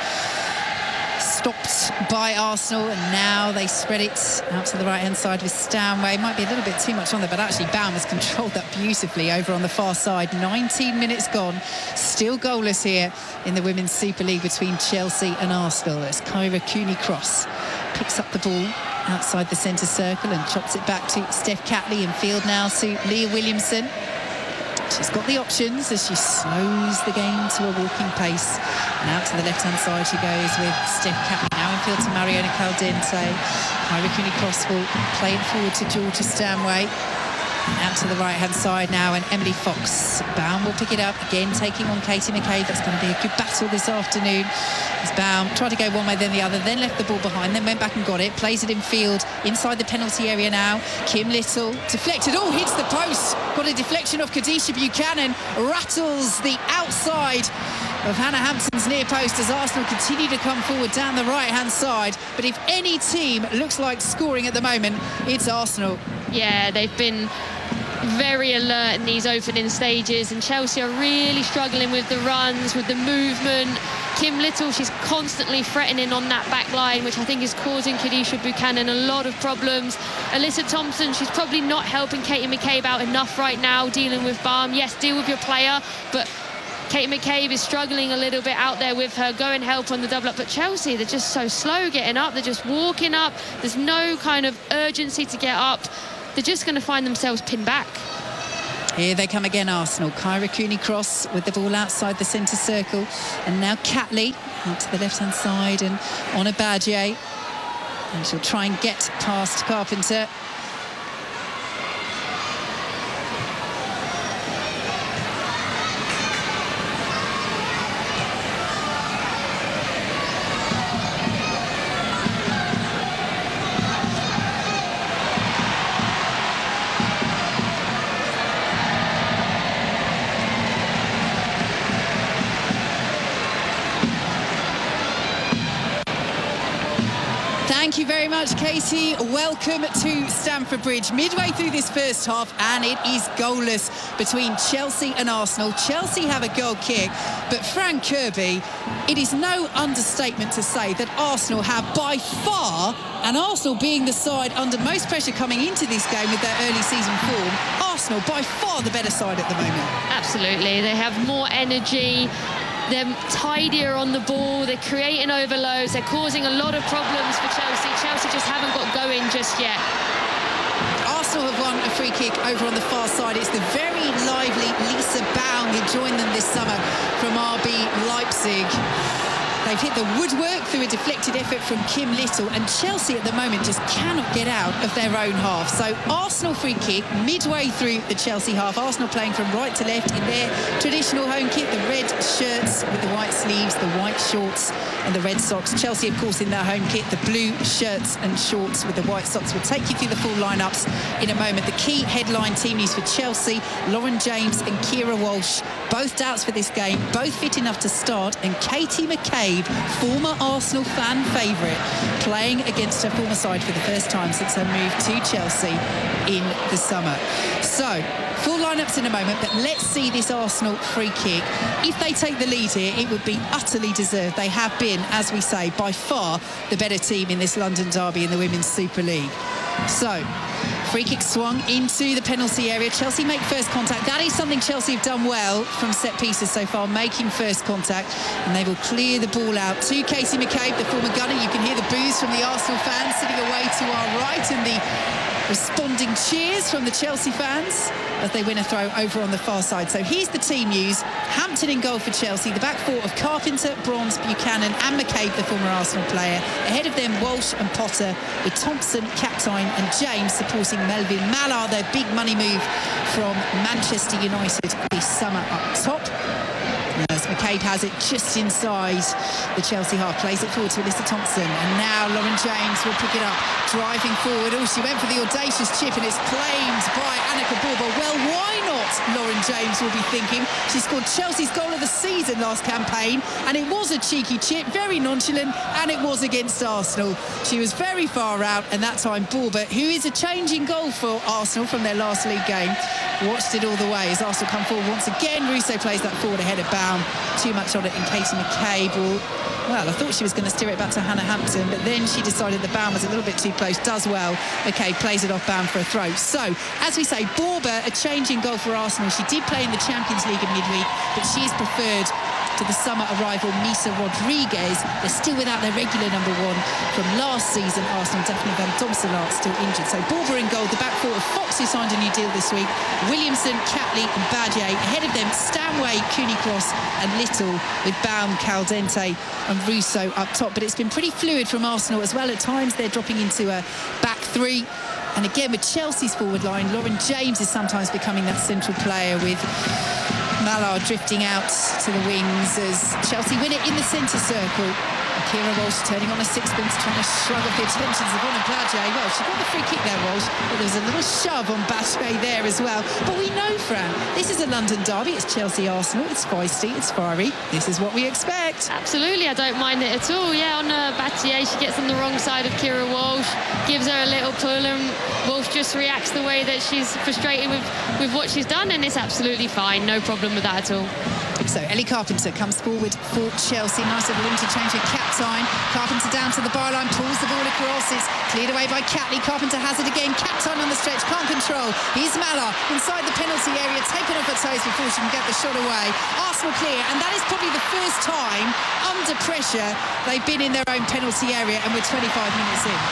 stopped by Arsenal, and now they spread it out to the right-hand side with Stanway. Might be a little bit too much on there, but actually Baum has controlled that beautifully over on the far side. 19 minutes gone, still goalless here in the Women's Super League between Chelsea and Arsenal, as Kyra Cooney-Cross picks up the ball outside the centre circle and chops it back to Steph Catley, in field now to Leah Williamson. She's got the options as she slows the game to a walking pace. And out to the left-hand side she goes with Steph Catley. Now in field to Mariona Caldente. Kyra Cooney-Cross will play it forward to Georgia Stanway. Out to the right-hand side now, and Emily Fox. Baum will pick it up again, taking on Katie McCabe. That's going to be a good battle this afternoon. As Baum tried to go one way, then the other, then left the ball behind, then went back and got it. Plays it in field, inside the penalty area now. Kim Little, deflected. Oh, hits the post. Got a deflection off Kadisha Buchanan. Rattles the outside of Hannah Hampton's near post as Arsenal continue to come forward down the right-hand side. But if any team looks like scoring at the moment, it's Arsenal. Yeah, they've been very alert in these opening stages, and Chelsea are really struggling with the runs, with the movement. Kim Little, she's constantly threatening on that back line, which I think is causing Kadisha Buchanan a lot of problems. Alyssa Thompson, she's probably not helping Katie McCabe out enough right now, dealing with Baum. Yes, deal with your player, but Katie McCabe is struggling a little bit out there with her. Go and help on the double up. But Chelsea, they're just so slow getting up. They're just walking up. There's no kind of urgency to get up. They're just going to find themselves pinned back. Here they come again, Arsenal. Kyra Cooney-Cross with the ball outside the centre circle. And now Catley out to the left-hand side, and Honor Badje. And she'll try and get past Carpenter. Thank you very much, Katie. Welcome to Stamford Bridge. Midway through this first half, and it is goalless between Chelsea and Arsenal. Chelsea have a goal kick, but Fran Kirby, it is no understatement to say that Arsenal have by far, and Arsenal being the side under most pressure coming into this game with their early season form, Arsenal by far the better side at the moment. Absolutely. They have more energy. They're tidier on the ball, they're creating overloads, they're causing a lot of problems for Chelsea. Chelsea just haven't got going just yet. Arsenal have won a free kick over on the far side. It's the very lively Lisa Baum who joined them this summer from RB Leipzig. They've hit the woodwork through a deflected effort from Kim Little, and Chelsea at the moment just cannot get out of their own half. So Arsenal free kick midway through the Chelsea half. Arsenal playing from right to left in their traditional home kit, the red shirts with the white sleeves, the white shorts and the red socks. Chelsea, of course, in their home kit, the blue shirts and shorts with the white socks. We'll take you through the full lineups in a moment. The key headline team news for Chelsea: Lauren James and Kira Walsh, both doubts for this game, both fit enough to start, and Katie McCabe, former Arsenal fan favourite, playing against her former side for the first time since her move to Chelsea in the summer. So, full lineups in a moment, but let's see this Arsenal free kick. If they take the lead here, it would be utterly deserved. They have been, as we say, by far the better team in this London derby in the Women's Super League. So, free kick swung into the penalty area. Chelsea make first contact. That is something Chelsea have done well from set pieces so far, making first contact. And they will clear the ball out to Katie McCabe, the former gunner. You can hear the boos from the Arsenal fans sitting away to our right, and the responding cheers from the Chelsea fans as they win a throw over on the far side. So here's the team news. Hampton in goal for Chelsea. The back four of Carpenter, Bronze, Buchanan and McCabe, the former Arsenal player. Ahead of them, Walsh and Potter, with Thompson, Captine and James supporting Melvin Mallard, their big money move from Manchester United this summer up top. As McCabe has it just inside the Chelsea half, plays it forward to Alyssa Thompson, and now Lauren James will pick it up, driving forward. Oh, she went for the audacious chip, and it's claimed by Annika Borba. Well, why not, Lauren James will be thinking. She scored Chelsea's goal of the season last campaign, and it was a cheeky chip, very nonchalant, and it was against Arsenal. She was very far out, and that time Borba, who is a changing goal for Arsenal from their last league game, watched it all the way as Arsenal come forward once again. Russo plays that forward ahead of Baum. Too much on it, and Katie McCabe will, well, I thought she was going to steer it back to Hannah Hampton, but then she decided that Baum was a little bit too close. Does well. McCabe plays it off Baum for a throw. So, as we say, Borba, a change in goal for Arsenal. She did play in the Champions League in midweek, but she is preferred to the summer arrival Misa Rodriguez. They're still without their regular number one from last season. Arsenal, Daphne Van Domselaar still injured. So Borba in goal. The back four of Fox, who signed a new deal this week. Williamson, Catley and Badje. Ahead of them, Stanway, Cooney-Cross and Little, with Baum, Caldente and Russo up top. But it's been pretty fluid from Arsenal as well. At times they're dropping into a back three. And again, with Chelsea's forward line, Lauren James is sometimes becoming that central player, with Mallard drifting out to the wings as Chelsea win it in the centre circle. Kira Walsh turning on a sixpence, trying to shrug off the attentions of Anna Blodgett. Well, she got the free kick there, Walsh, but there was a little shove on Blodgett there as well. But we know, Fran, this is a London derby. It's Chelsea-Arsenal. It's feisty. It's fiery. This is what we expect. Absolutely, I don't mind it at all. Yeah, on Blodgett, she gets on the wrong side of Kira Walsh, gives her a little pull, and Walsh just reacts the way that she's frustrated with what she's done, and it's absolutely fine. No problem with that at all. So Ellie Carpenter comes forward for Chelsea. Nice little interchange with Captine. Carpenter down to the byline, pulls the ball across. It's cleared away by Catley. Carpenter has it again. Captine on the stretch, can't control. Here's Mallard inside the penalty area, taken off her toes before she can get the shot away. Arsenal clear, and that is probably the first time under pressure they've been in their own penalty area, and we're 25 minutes in.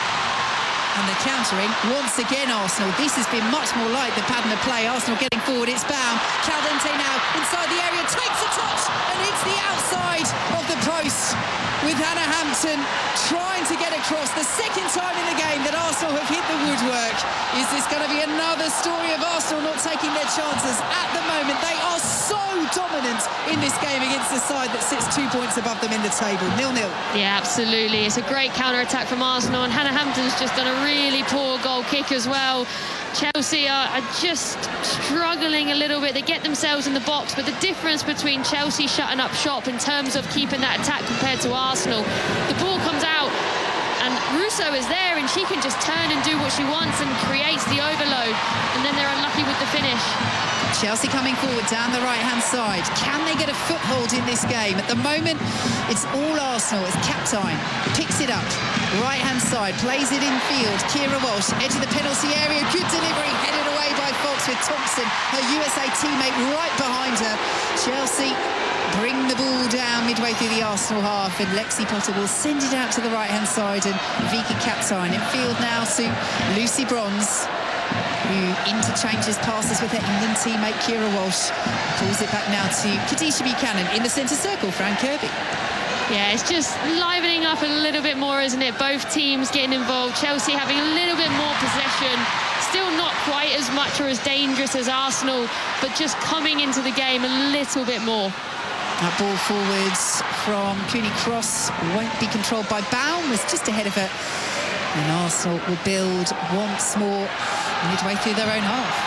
And they're countering once again, Arsenal. This has been much more like the pattern of play. Arsenal getting forward, it's Baum. Caldente now inside the area, takes a touch and hits the outside of the post, with Hannah Hampton trying to get across. The second time in the game that Arsenal have hit the woodwork. Is this going to be another story of Arsenal not taking their chances? At the moment, they are so dominant in this game against the side that sits 2 points above them in the table. 0-0. Yeah, absolutely. It's a great counter-attack from Arsenal, and Hannah Hampton's just done a really poor goal kick as well. Chelsea are just struggling a little bit. They get themselves in the box, but the difference between Chelsea shutting up shop in terms of keeping that attack compared to Arsenal, the ball comes out and Russo is there and she can just turn and do what she wants and creates the overload, and then they're unlucky with the finish. Chelsea coming forward down the right-hand side. Can they get a foothold in this game? At the moment, it's all Arsenal. As Captine picks it up, right-hand side, plays it in field. Kira Walsh, edge of the penalty area. Good delivery, headed away by Fox, with Thompson, her USA teammate, right behind her. Chelsea bring the ball down midway through the Arsenal half, and Lexi Potter will send it out to the right-hand side, and Vika Captine in field now to Lucy Bronze, who interchanges passes with her England teammate Kira Walsh. Pulls it back now to Kadisha Buchanan in the centre circle, Fran Kirby. Yeah, it's just livening up a little bit more, isn't it? Both teams getting involved. Chelsea having a little bit more possession. Still not quite as much or as dangerous as Arsenal, but just coming into the game a little bit more. That ball forwards from Cooney Cross won't be controlled by Baum, was just ahead of her. And Arsenal will build once more midway through their own half.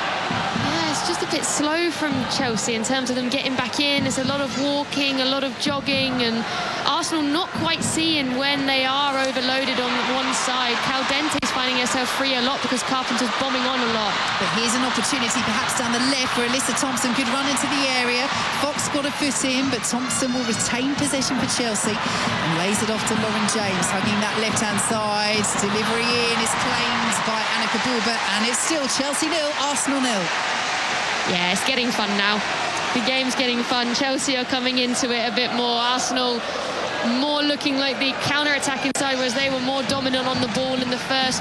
Yeah, it's just a bit slow from Chelsea in terms of them getting back in. There's a lot of walking, a lot of jogging, and Arsenal not quite seeing when they are overloaded on one side. Caldente's finding herself free a lot because Carpenter's bombing on a lot. But here's an opportunity perhaps down the left where Alyssa Thompson could run into the area. Fox got a foot in, but Thompson will retain possession for Chelsea and lays it off to Lauren James, hugging that left-hand side. Delivery in is claimed by Annika Bulba, and it's still Chelsea 0, Arsenal 0. Yeah, it's getting fun now. The game's getting fun. Chelsea are coming into it a bit more. Arsenal more looking like the counter-attacking side, whereas they were more dominant on the ball in the first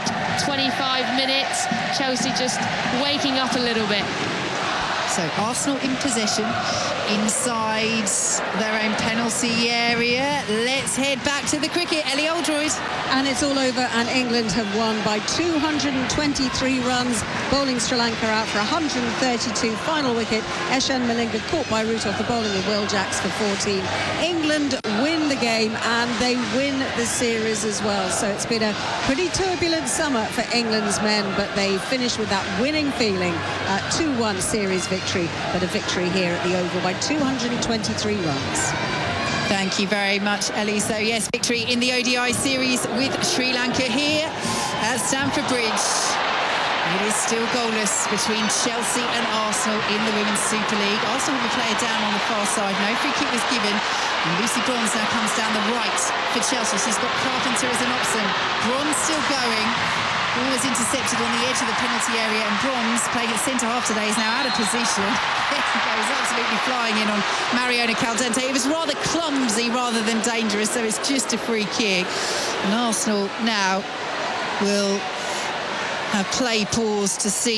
25 minutes. Chelsea just waking up a little bit. So Arsenal in possession inside their own penalty area. Let's head back to the cricket. Ellie Oldroyd. And it's all over, and England have won by 223 runs, bowling Sri Lanka out for 132. Final wicket, Eshan Malinga caught by root off the bowling of Will Jacks for 14. England win the game and they win the series as well. So it's been a pretty turbulent summer for England's men, but they finished with that winning feeling. 2-1 series victory, but a victory here at the Oval by 223 runs. Thank you very much, Ellie. So yes, victory in the ODI series with Sri Lanka here at Stamford Bridge. It is still goalless between Chelsea and Arsenal in the Women's Super League. Arsenal have a player down on the far side. No free kick was given. And Lucy Bronze now comes down the right for Chelsea. She's got Carpenter as an option. Bronze still going. Ball was intercepted on the edge of the penalty area, and Bronze, playing at centre-half today, is now out of position. Goes absolutely flying in on Mariona Caldente. It was rather clumsy rather than dangerous, so it's just a free kick. And Arsenal now will have play pause to see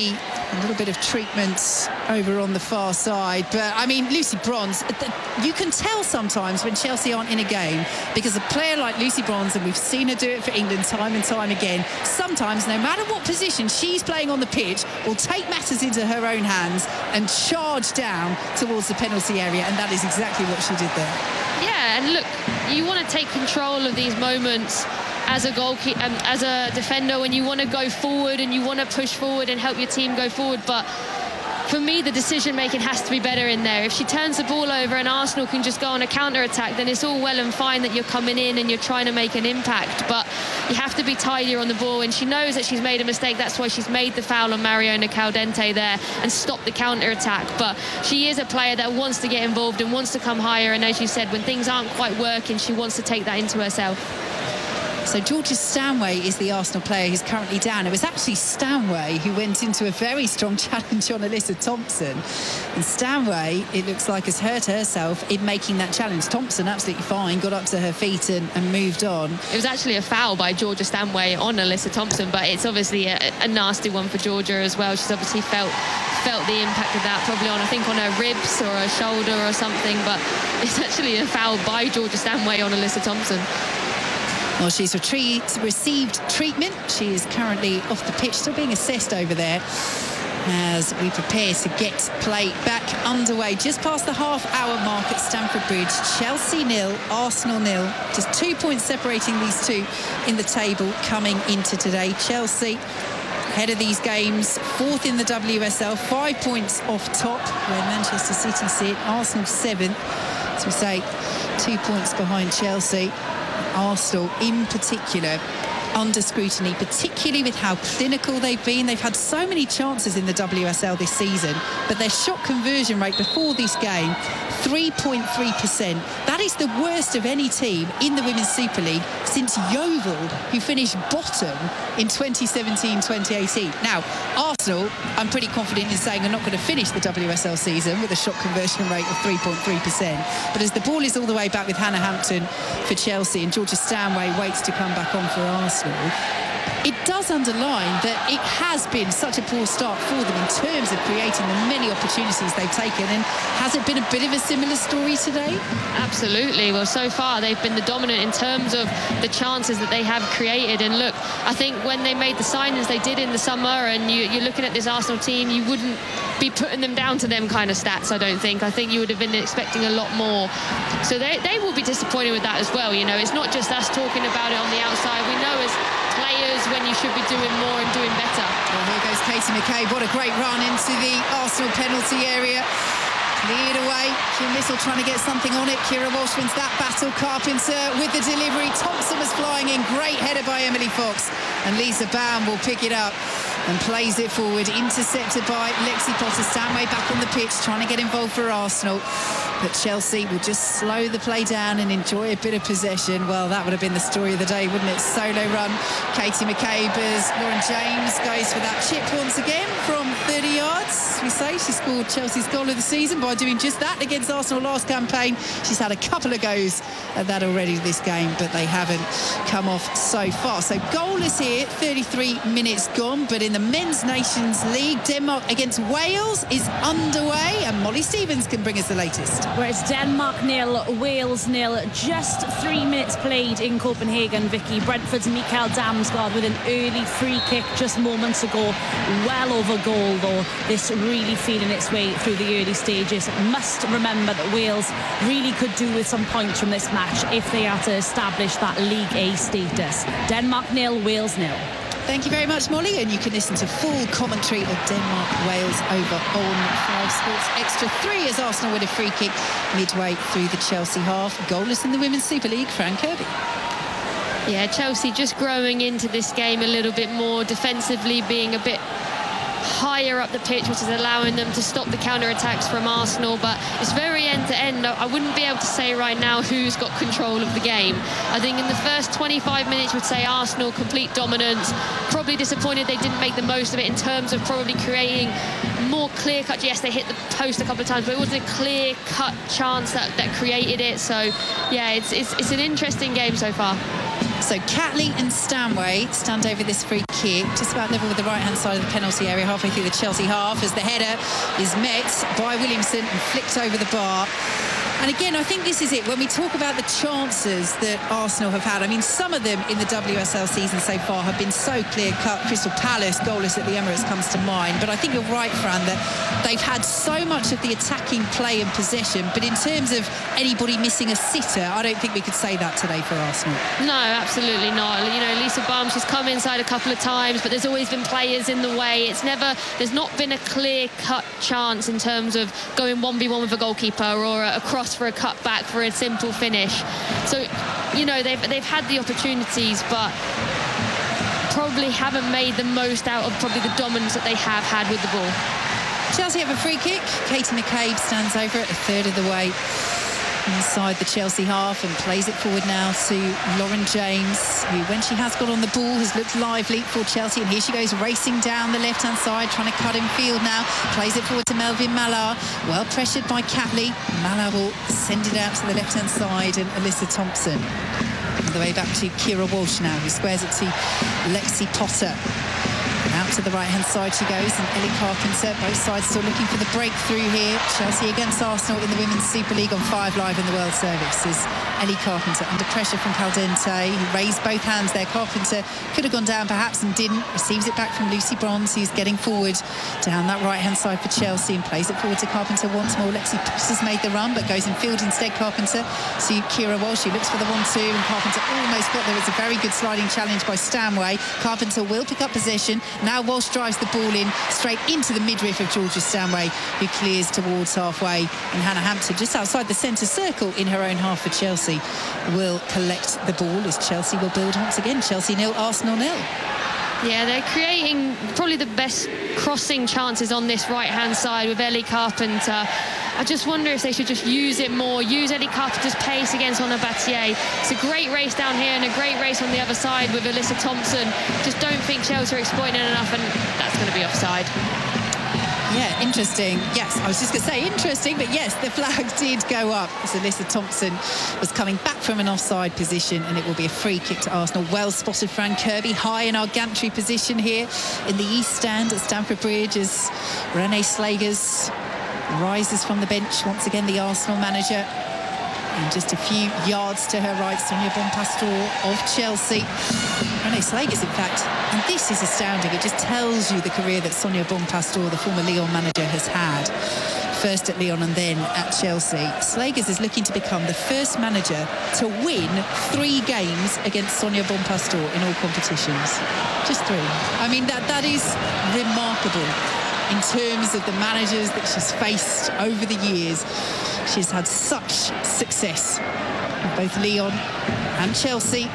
A little bit of treatment over on the far side. But, I mean, Lucy Bronze, you can tell sometimes when Chelsea aren't in a game, because a player like Lucy Bronze, and we've seen her do it for England time and time again, sometimes, no matter what position she's playing on the pitch, will take matters into her own hands and charge down towards the penalty area. And that is exactly what she did there. Yeah, and look, you want to take control of these moments as a goalkeeper, as a defender, when you want to go forward and you want to push forward and help your team go forward. But for me, the decision making has to be better in there. If she turns the ball over and Arsenal can just go on a counter attack, then it's all well and fine that you're coming in and you're trying to make an impact, but you have to be tidier on the ball. And she knows that she's made a mistake. That's why she's made the foul on Mariona Caldente there and stopped the counter attack. But she is a player that wants to get involved and wants to come higher, and as you said, when things aren't quite working, she wants to take that into herself. So Georgia Stanway is the Arsenal player who's currently down. It was actually Stanway who went into a very strong challenge on Alyssa Thompson. And Stanway, it looks like, has hurt herself in making that challenge. Thompson, absolutely fine, got up to her feet and moved on. It was actually a foul by Georgia Stanway on Alyssa Thompson, but it's obviously a nasty one for Georgia as well. She's obviously felt the impact of that, probably on, I think, on her ribs or her shoulder or something, but it's actually a foul by Georgia Stanway on Alyssa Thompson. Well, she's received treatment. She is currently off the pitch, still being assessed over there as we prepare to get play back underway. Just past the half-hour mark at Stamford Bridge. Chelsea 0, Arsenal 0. Just 2 points separating these two in the table coming into today. Chelsea, ahead of these games, 4th in the WSL, 5 points off top where Manchester City sit. Arsenal 7th, as we say, 2 points behind Chelsea. Arsenal in particular under scrutiny, particularly with how clinical they've been. They've had so many chances in the WSL this season, but their shot conversion rate before this game, 3.3%. That is the worst of any team in the Women's Super League since Yeovil, who finished bottom in 2017-2018. Now, Arsenal, I'm pretty confident in saying, are not going to finish the WSL season with a shot conversion rate of 3.3%. But as the ball is all the way back with Hannah Hampton for Chelsea and Georgia Stanway waits to come back on for Arsenal, it does underline that it has been such a poor start for them in terms of creating the many opportunities they've taken. And has it been a bit of a similar story today? Absolutely. Well, so far they've been the dominant in terms of the chances that they have created. And look, I think when they made the signings they did in the summer, and you're looking at this Arsenal team, you wouldn't be putting them down to them kind of stats, I don't think. I think you would have been expecting a lot more. So they will be disappointed with that as well. You know, it's not just us talking about it on the outside. We know as players when you should be doing more and doing better. Well, here goes Katie McCabe. What a great run into the Arsenal penalty area. Cleared away. Kim Little trying to get something on it. Kira Walsh wins that battle. Carpenter with the delivery. Thompson was flying in. Great header by Emily Fox. And Lisa Baum will pick it up and plays it forward. Intercepted by Lexi Potter. Stanway back on the pitch, trying to get involved for Arsenal. But Chelsea will just slow the play down and enjoy a bit of possession. Well, that would have been the story of the day, wouldn't it? Solo run. Katie McCabe as Lauren James goes for that chip once again from 30 yards. We say she scored Chelsea's goal of the season by doing just that against Arsenal last campaign. She's had a couple of goes at that already this game, but they haven't come off so far. So goalless here, 33 minutes gone. But in the Men's Nations League, Denmark against Wales is underway, and Molly Stevens can bring us the latest. Where it's Denmark 0, Wales 0. Just 3 minutes played in Copenhagen, Vicky. Brentford's Mikael Damsgaard with an early free kick just moments ago. Well over goal, though. This really feeling its way through the early stages. Must remember that Wales really could do with some points from this match if they are to establish that League A status. Denmark 0, Wales 0. Thank you very much, Molly, and you can listen to full commentary of Denmark-Wales over on 5 Sports Extra 3 as Arsenal win a free kick midway through the Chelsea half. Goalless in the Women's Super League, Fran Kirby. Yeah, Chelsea just growing into this game a little bit more, defensively being a bit higher up the pitch, which is allowing them to stop the counter-attacks from Arsenal. But it's very end-to-end. I wouldn't be able to say right now who's got control of the game. I think in the first 25 minutes would say Arsenal, complete dominance. Probably disappointed they didn't make the most of it in terms of probably creating more clear-cut. Yes, they hit the post a couple of times, but it wasn't a clear-cut chance that created it. So yeah, it's an interesting game so far. So Catley and Stanway stand over this free kick, just about level with the right-hand side of the penalty area, halfway through the Chelsea half, as the header is met by Williamson and flicked over the bar. And again, I think this is it. When we talk about the chances that Arsenal have had, I mean, some of them in the WSL season so far have been so clear-cut. Crystal Palace, goalless at the Emirates, comes to mind. But I think you're right, Fran, that they've had so much of the attacking play and possession. But in terms of anybody missing a sitter, I don't think we could say that today for Arsenal. No, absolutely not. You know, Lisa Barnes, she's come inside a couple of times, but there's always been players in the way. There's not been a clear-cut chance in terms of going 1v1 with a goalkeeper or a cross for a cutback for a simple finish. So, you know, they've had the opportunities, but probably haven't made the most out of probably the dominance that they have had with the ball. Chelsea have a free kick. Katie McCabe stands over it a third of the way inside the Chelsea half and plays it forward now to Lauren James, who, when she has got on the ball, has looked lively for Chelsea. And here she goes racing down the left-hand side, trying to cut in field now. Plays it forward to Melvin Mallard. Well pressured by Catley. Mallard will send it out to the left-hand side, and Alyssa Thompson. All the way back to Kira Walsh now, who squares it to Lexi Potter. Out to the right-hand side she goes, and Ellie Carpenter, both sides still looking for the breakthrough here. Chelsea against Arsenal in the Women's Super League on 5 Live in the World Service. Is Ellie Carpenter under pressure from Caldente, who raised both hands there. Carpenter could have gone down perhaps and didn't. Receives it back from Lucy Bronze, who's getting forward down that right-hand side for Chelsea, and plays it forward to Carpenter once more. Lexi Potter's made the run, but goes in field instead. Carpenter to Kira Walsh, who looks for the 1-2, and Carpenter almost got there. It's a very good sliding challenge by Stanway. Carpenter will pick up possession. Now Walsh drives the ball in straight into the midriff of Georgia Stanway, who clears towards halfway, and Hannah Hampton, just outside the centre circle in her own half for Chelsea, will collect the ball as Chelsea will build once again. Chelsea 0, Arsenal 0. Yeah, they're creating probably the best crossing chances on this right-hand side with Ellie Carpenter. I just wonder if they should just use it more, use Ellie Carpenter's pace against Honor Battier. It's a great race down here and a great race on the other side with Alyssa Thompson. Just don't think Chelsea are exploiting it enough, and that's going to be offside. Yeah, interesting. Yes, I was just going to say interesting, but yes, the flag did go up as Alyssa Thompson was coming back from an offside position, and it will be a free kick to Arsenal. Well spotted, Fran Kirby, high in our gantry position here in the East Stand at Stamford Bridge, as Renee Slagers rises from the bench once again, the Arsenal manager. And just a few yards to her right, Sonia Bonpastor of Chelsea. Renee Slagers, in fact, and this is astounding. It just tells you the career that Sonia Bonpastor, the former Lyon manager, has had. First at Lyon and then at Chelsea. Slagers is looking to become the first manager to win 3 games against Sonia Bonpastor in all competitions. Just 3. I mean, that is remarkable in terms of the managers that she's faced over the years. She's had such success in both Lyon and Chelsea.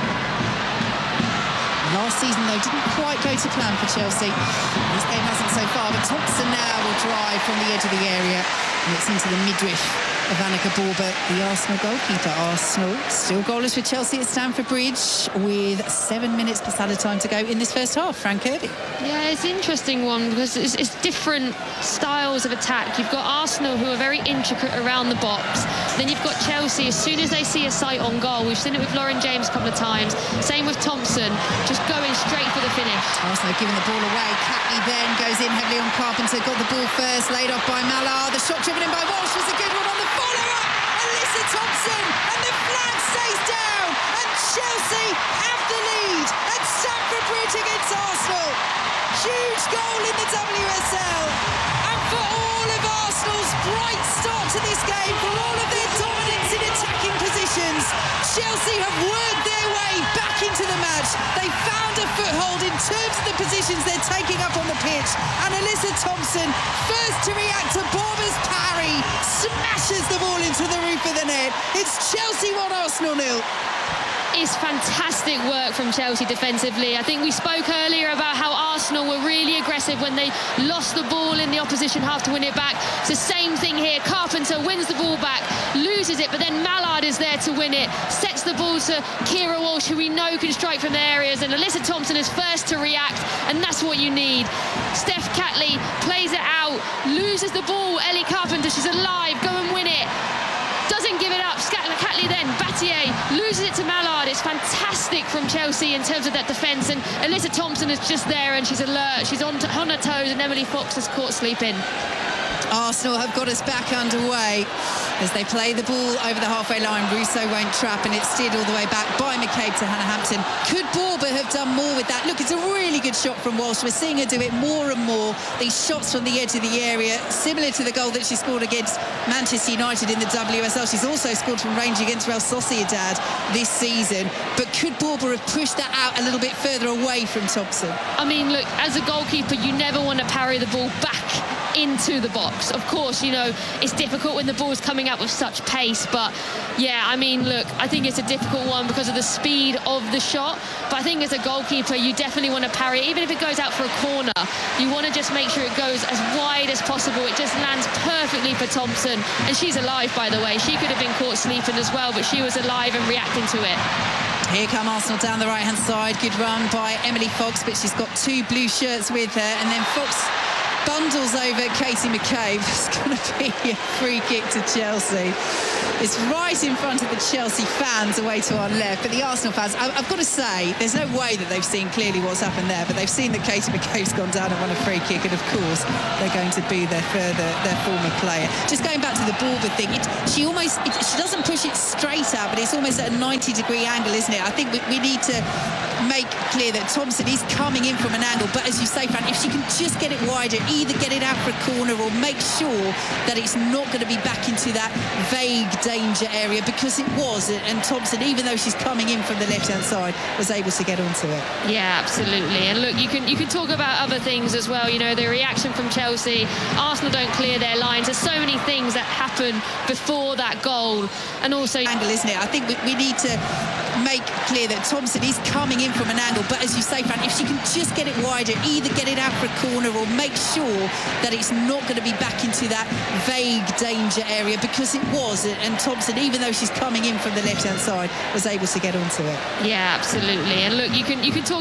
Last season, though, didn't quite go to plan for Chelsea. This game hasn't so far, but Thompson now will drive from the edge of the area, and it's into the midriff of Annika Borber, the Arsenal goalkeeper. Arsenal still goalless for Chelsea at Stamford Bridge with 7 minutes plus added time to go in this first half. Fran Kirby. Yeah, it's an interesting one because it's different styles of attack. You've got Arsenal, who are very intricate around the box. Then you've got Chelsea, as soon as they see a sight on goal. We've seen it with Lauren James a couple of times. Same with Thompson, just going straight for the finish. Arsenal giving the ball away. Catley then goes in heavily on Carpenter. Got the ball first, laid off by Mallard. The shot driven in by Walsh was a good one on the follow-up. Alyssa Thompson, and the flag stays down, and Chelsea have the lead at Stamford Bridge against Arsenal. Huge goal in the WSL, and for all of Arsenal's bright start to this game, for all of their dominance in attacking positions, Chelsea have worked their way back into the match. They found a foothold in terms of the positions they're taking up on the pitch, and Alyssa Thompson, first to react to Borber's parry, smashes the ball into the roof of the net. It's Chelsea 1, Arsenal 0. It's fantastic work from Chelsea defensively. I think we spoke earlier about how Arsenal were really aggressive when they lost the ball in the opposition half to win it back. It's the same thing here. Carpenter wins the ball back, loses it, but then Mallard is there to win it, sets the ball to Kira Walsh, who we know can strike from the areas, and Alyssa Thompson is first to react, and that's what you need. Steph Catley plays it out, loses the ball. Ellie Carpenter, she's alive, go and win it. doesn't give it up. Catley then, Battier loses it to Mallard. It's fantastic from Chelsea in terms of that defence, and Alyssa Thompson is just there and she's alert, she's on her toes, and Emily Fox is caught sleeping. Arsenal have got us back underway as they play the ball over the halfway line. Russo won't trap, and it's steered all the way back by McCabe to Hannah Hampton. Could Borba have done more with that? Look, it's a really good shot from Walsh. We're seeing her do it more and more. These shots from the edge of the area, similar to the goal that she scored against Manchester United in the WSL. She's also scored from range against Real Sociedad this season. But could Borba have pushed that out a little bit further away from Thompson? I mean, look, as a goalkeeper, you never want to parry the ball back into the box. Of course, you know, it's difficult when the ball's coming out with such pace, but yeah, I mean, look, I think it's a difficult one because of the speed of the shot, but I think as a goalkeeper, you definitely want to parry, even if it goes out for a corner, you want to just make sure it goes as wide as possible. It just lands perfectly for Thompson, and she's alive, by the way. She could have been caught sleeping as well, but she was alive and reacting to it. Here come Arsenal down the right-hand side. Good run by Emily Fox, but she's got two blue shirts with her, and then Fox bundles over Katie McCabe. It's going to be a free kick to Chelsea. It's right in front of the Chelsea fans away to our left, but the Arsenal fans, I've got to say, there's no way that they've seen clearly what's happened there, but they've seen that Katie McCabe's gone down and won a free kick, and of course they're going to boo their former player. Just going back to the Borba thing, she doesn't push it straight out, but it's almost at a 90-degree angle, isn't it? I think we need to make clear that Thompson is coming in from an angle, but as you say, Fran, if she can just get it wider, either get it out for a corner or make sure that it's not going to be back into that vague danger area, because it was, and Thompson, even though she's coming in from the left-hand side, was able to get onto it. Yeah, absolutely. And look, you can talk about other things as well, you know, the reaction from Chelsea. Arsenal don't clear their lines. There's so many things that happen before that goal, and also angle, isn't it? I think we need to make clear that Thompson is coming in from an angle, but as you say, Fran, if she can just get it wider, either get it out for a corner or make sure that it's not going to be back into that vague danger area, because it was, and Thompson, even though she's coming in from the left-hand side, was able to get onto it. Yeah, absolutely. And look, you can talk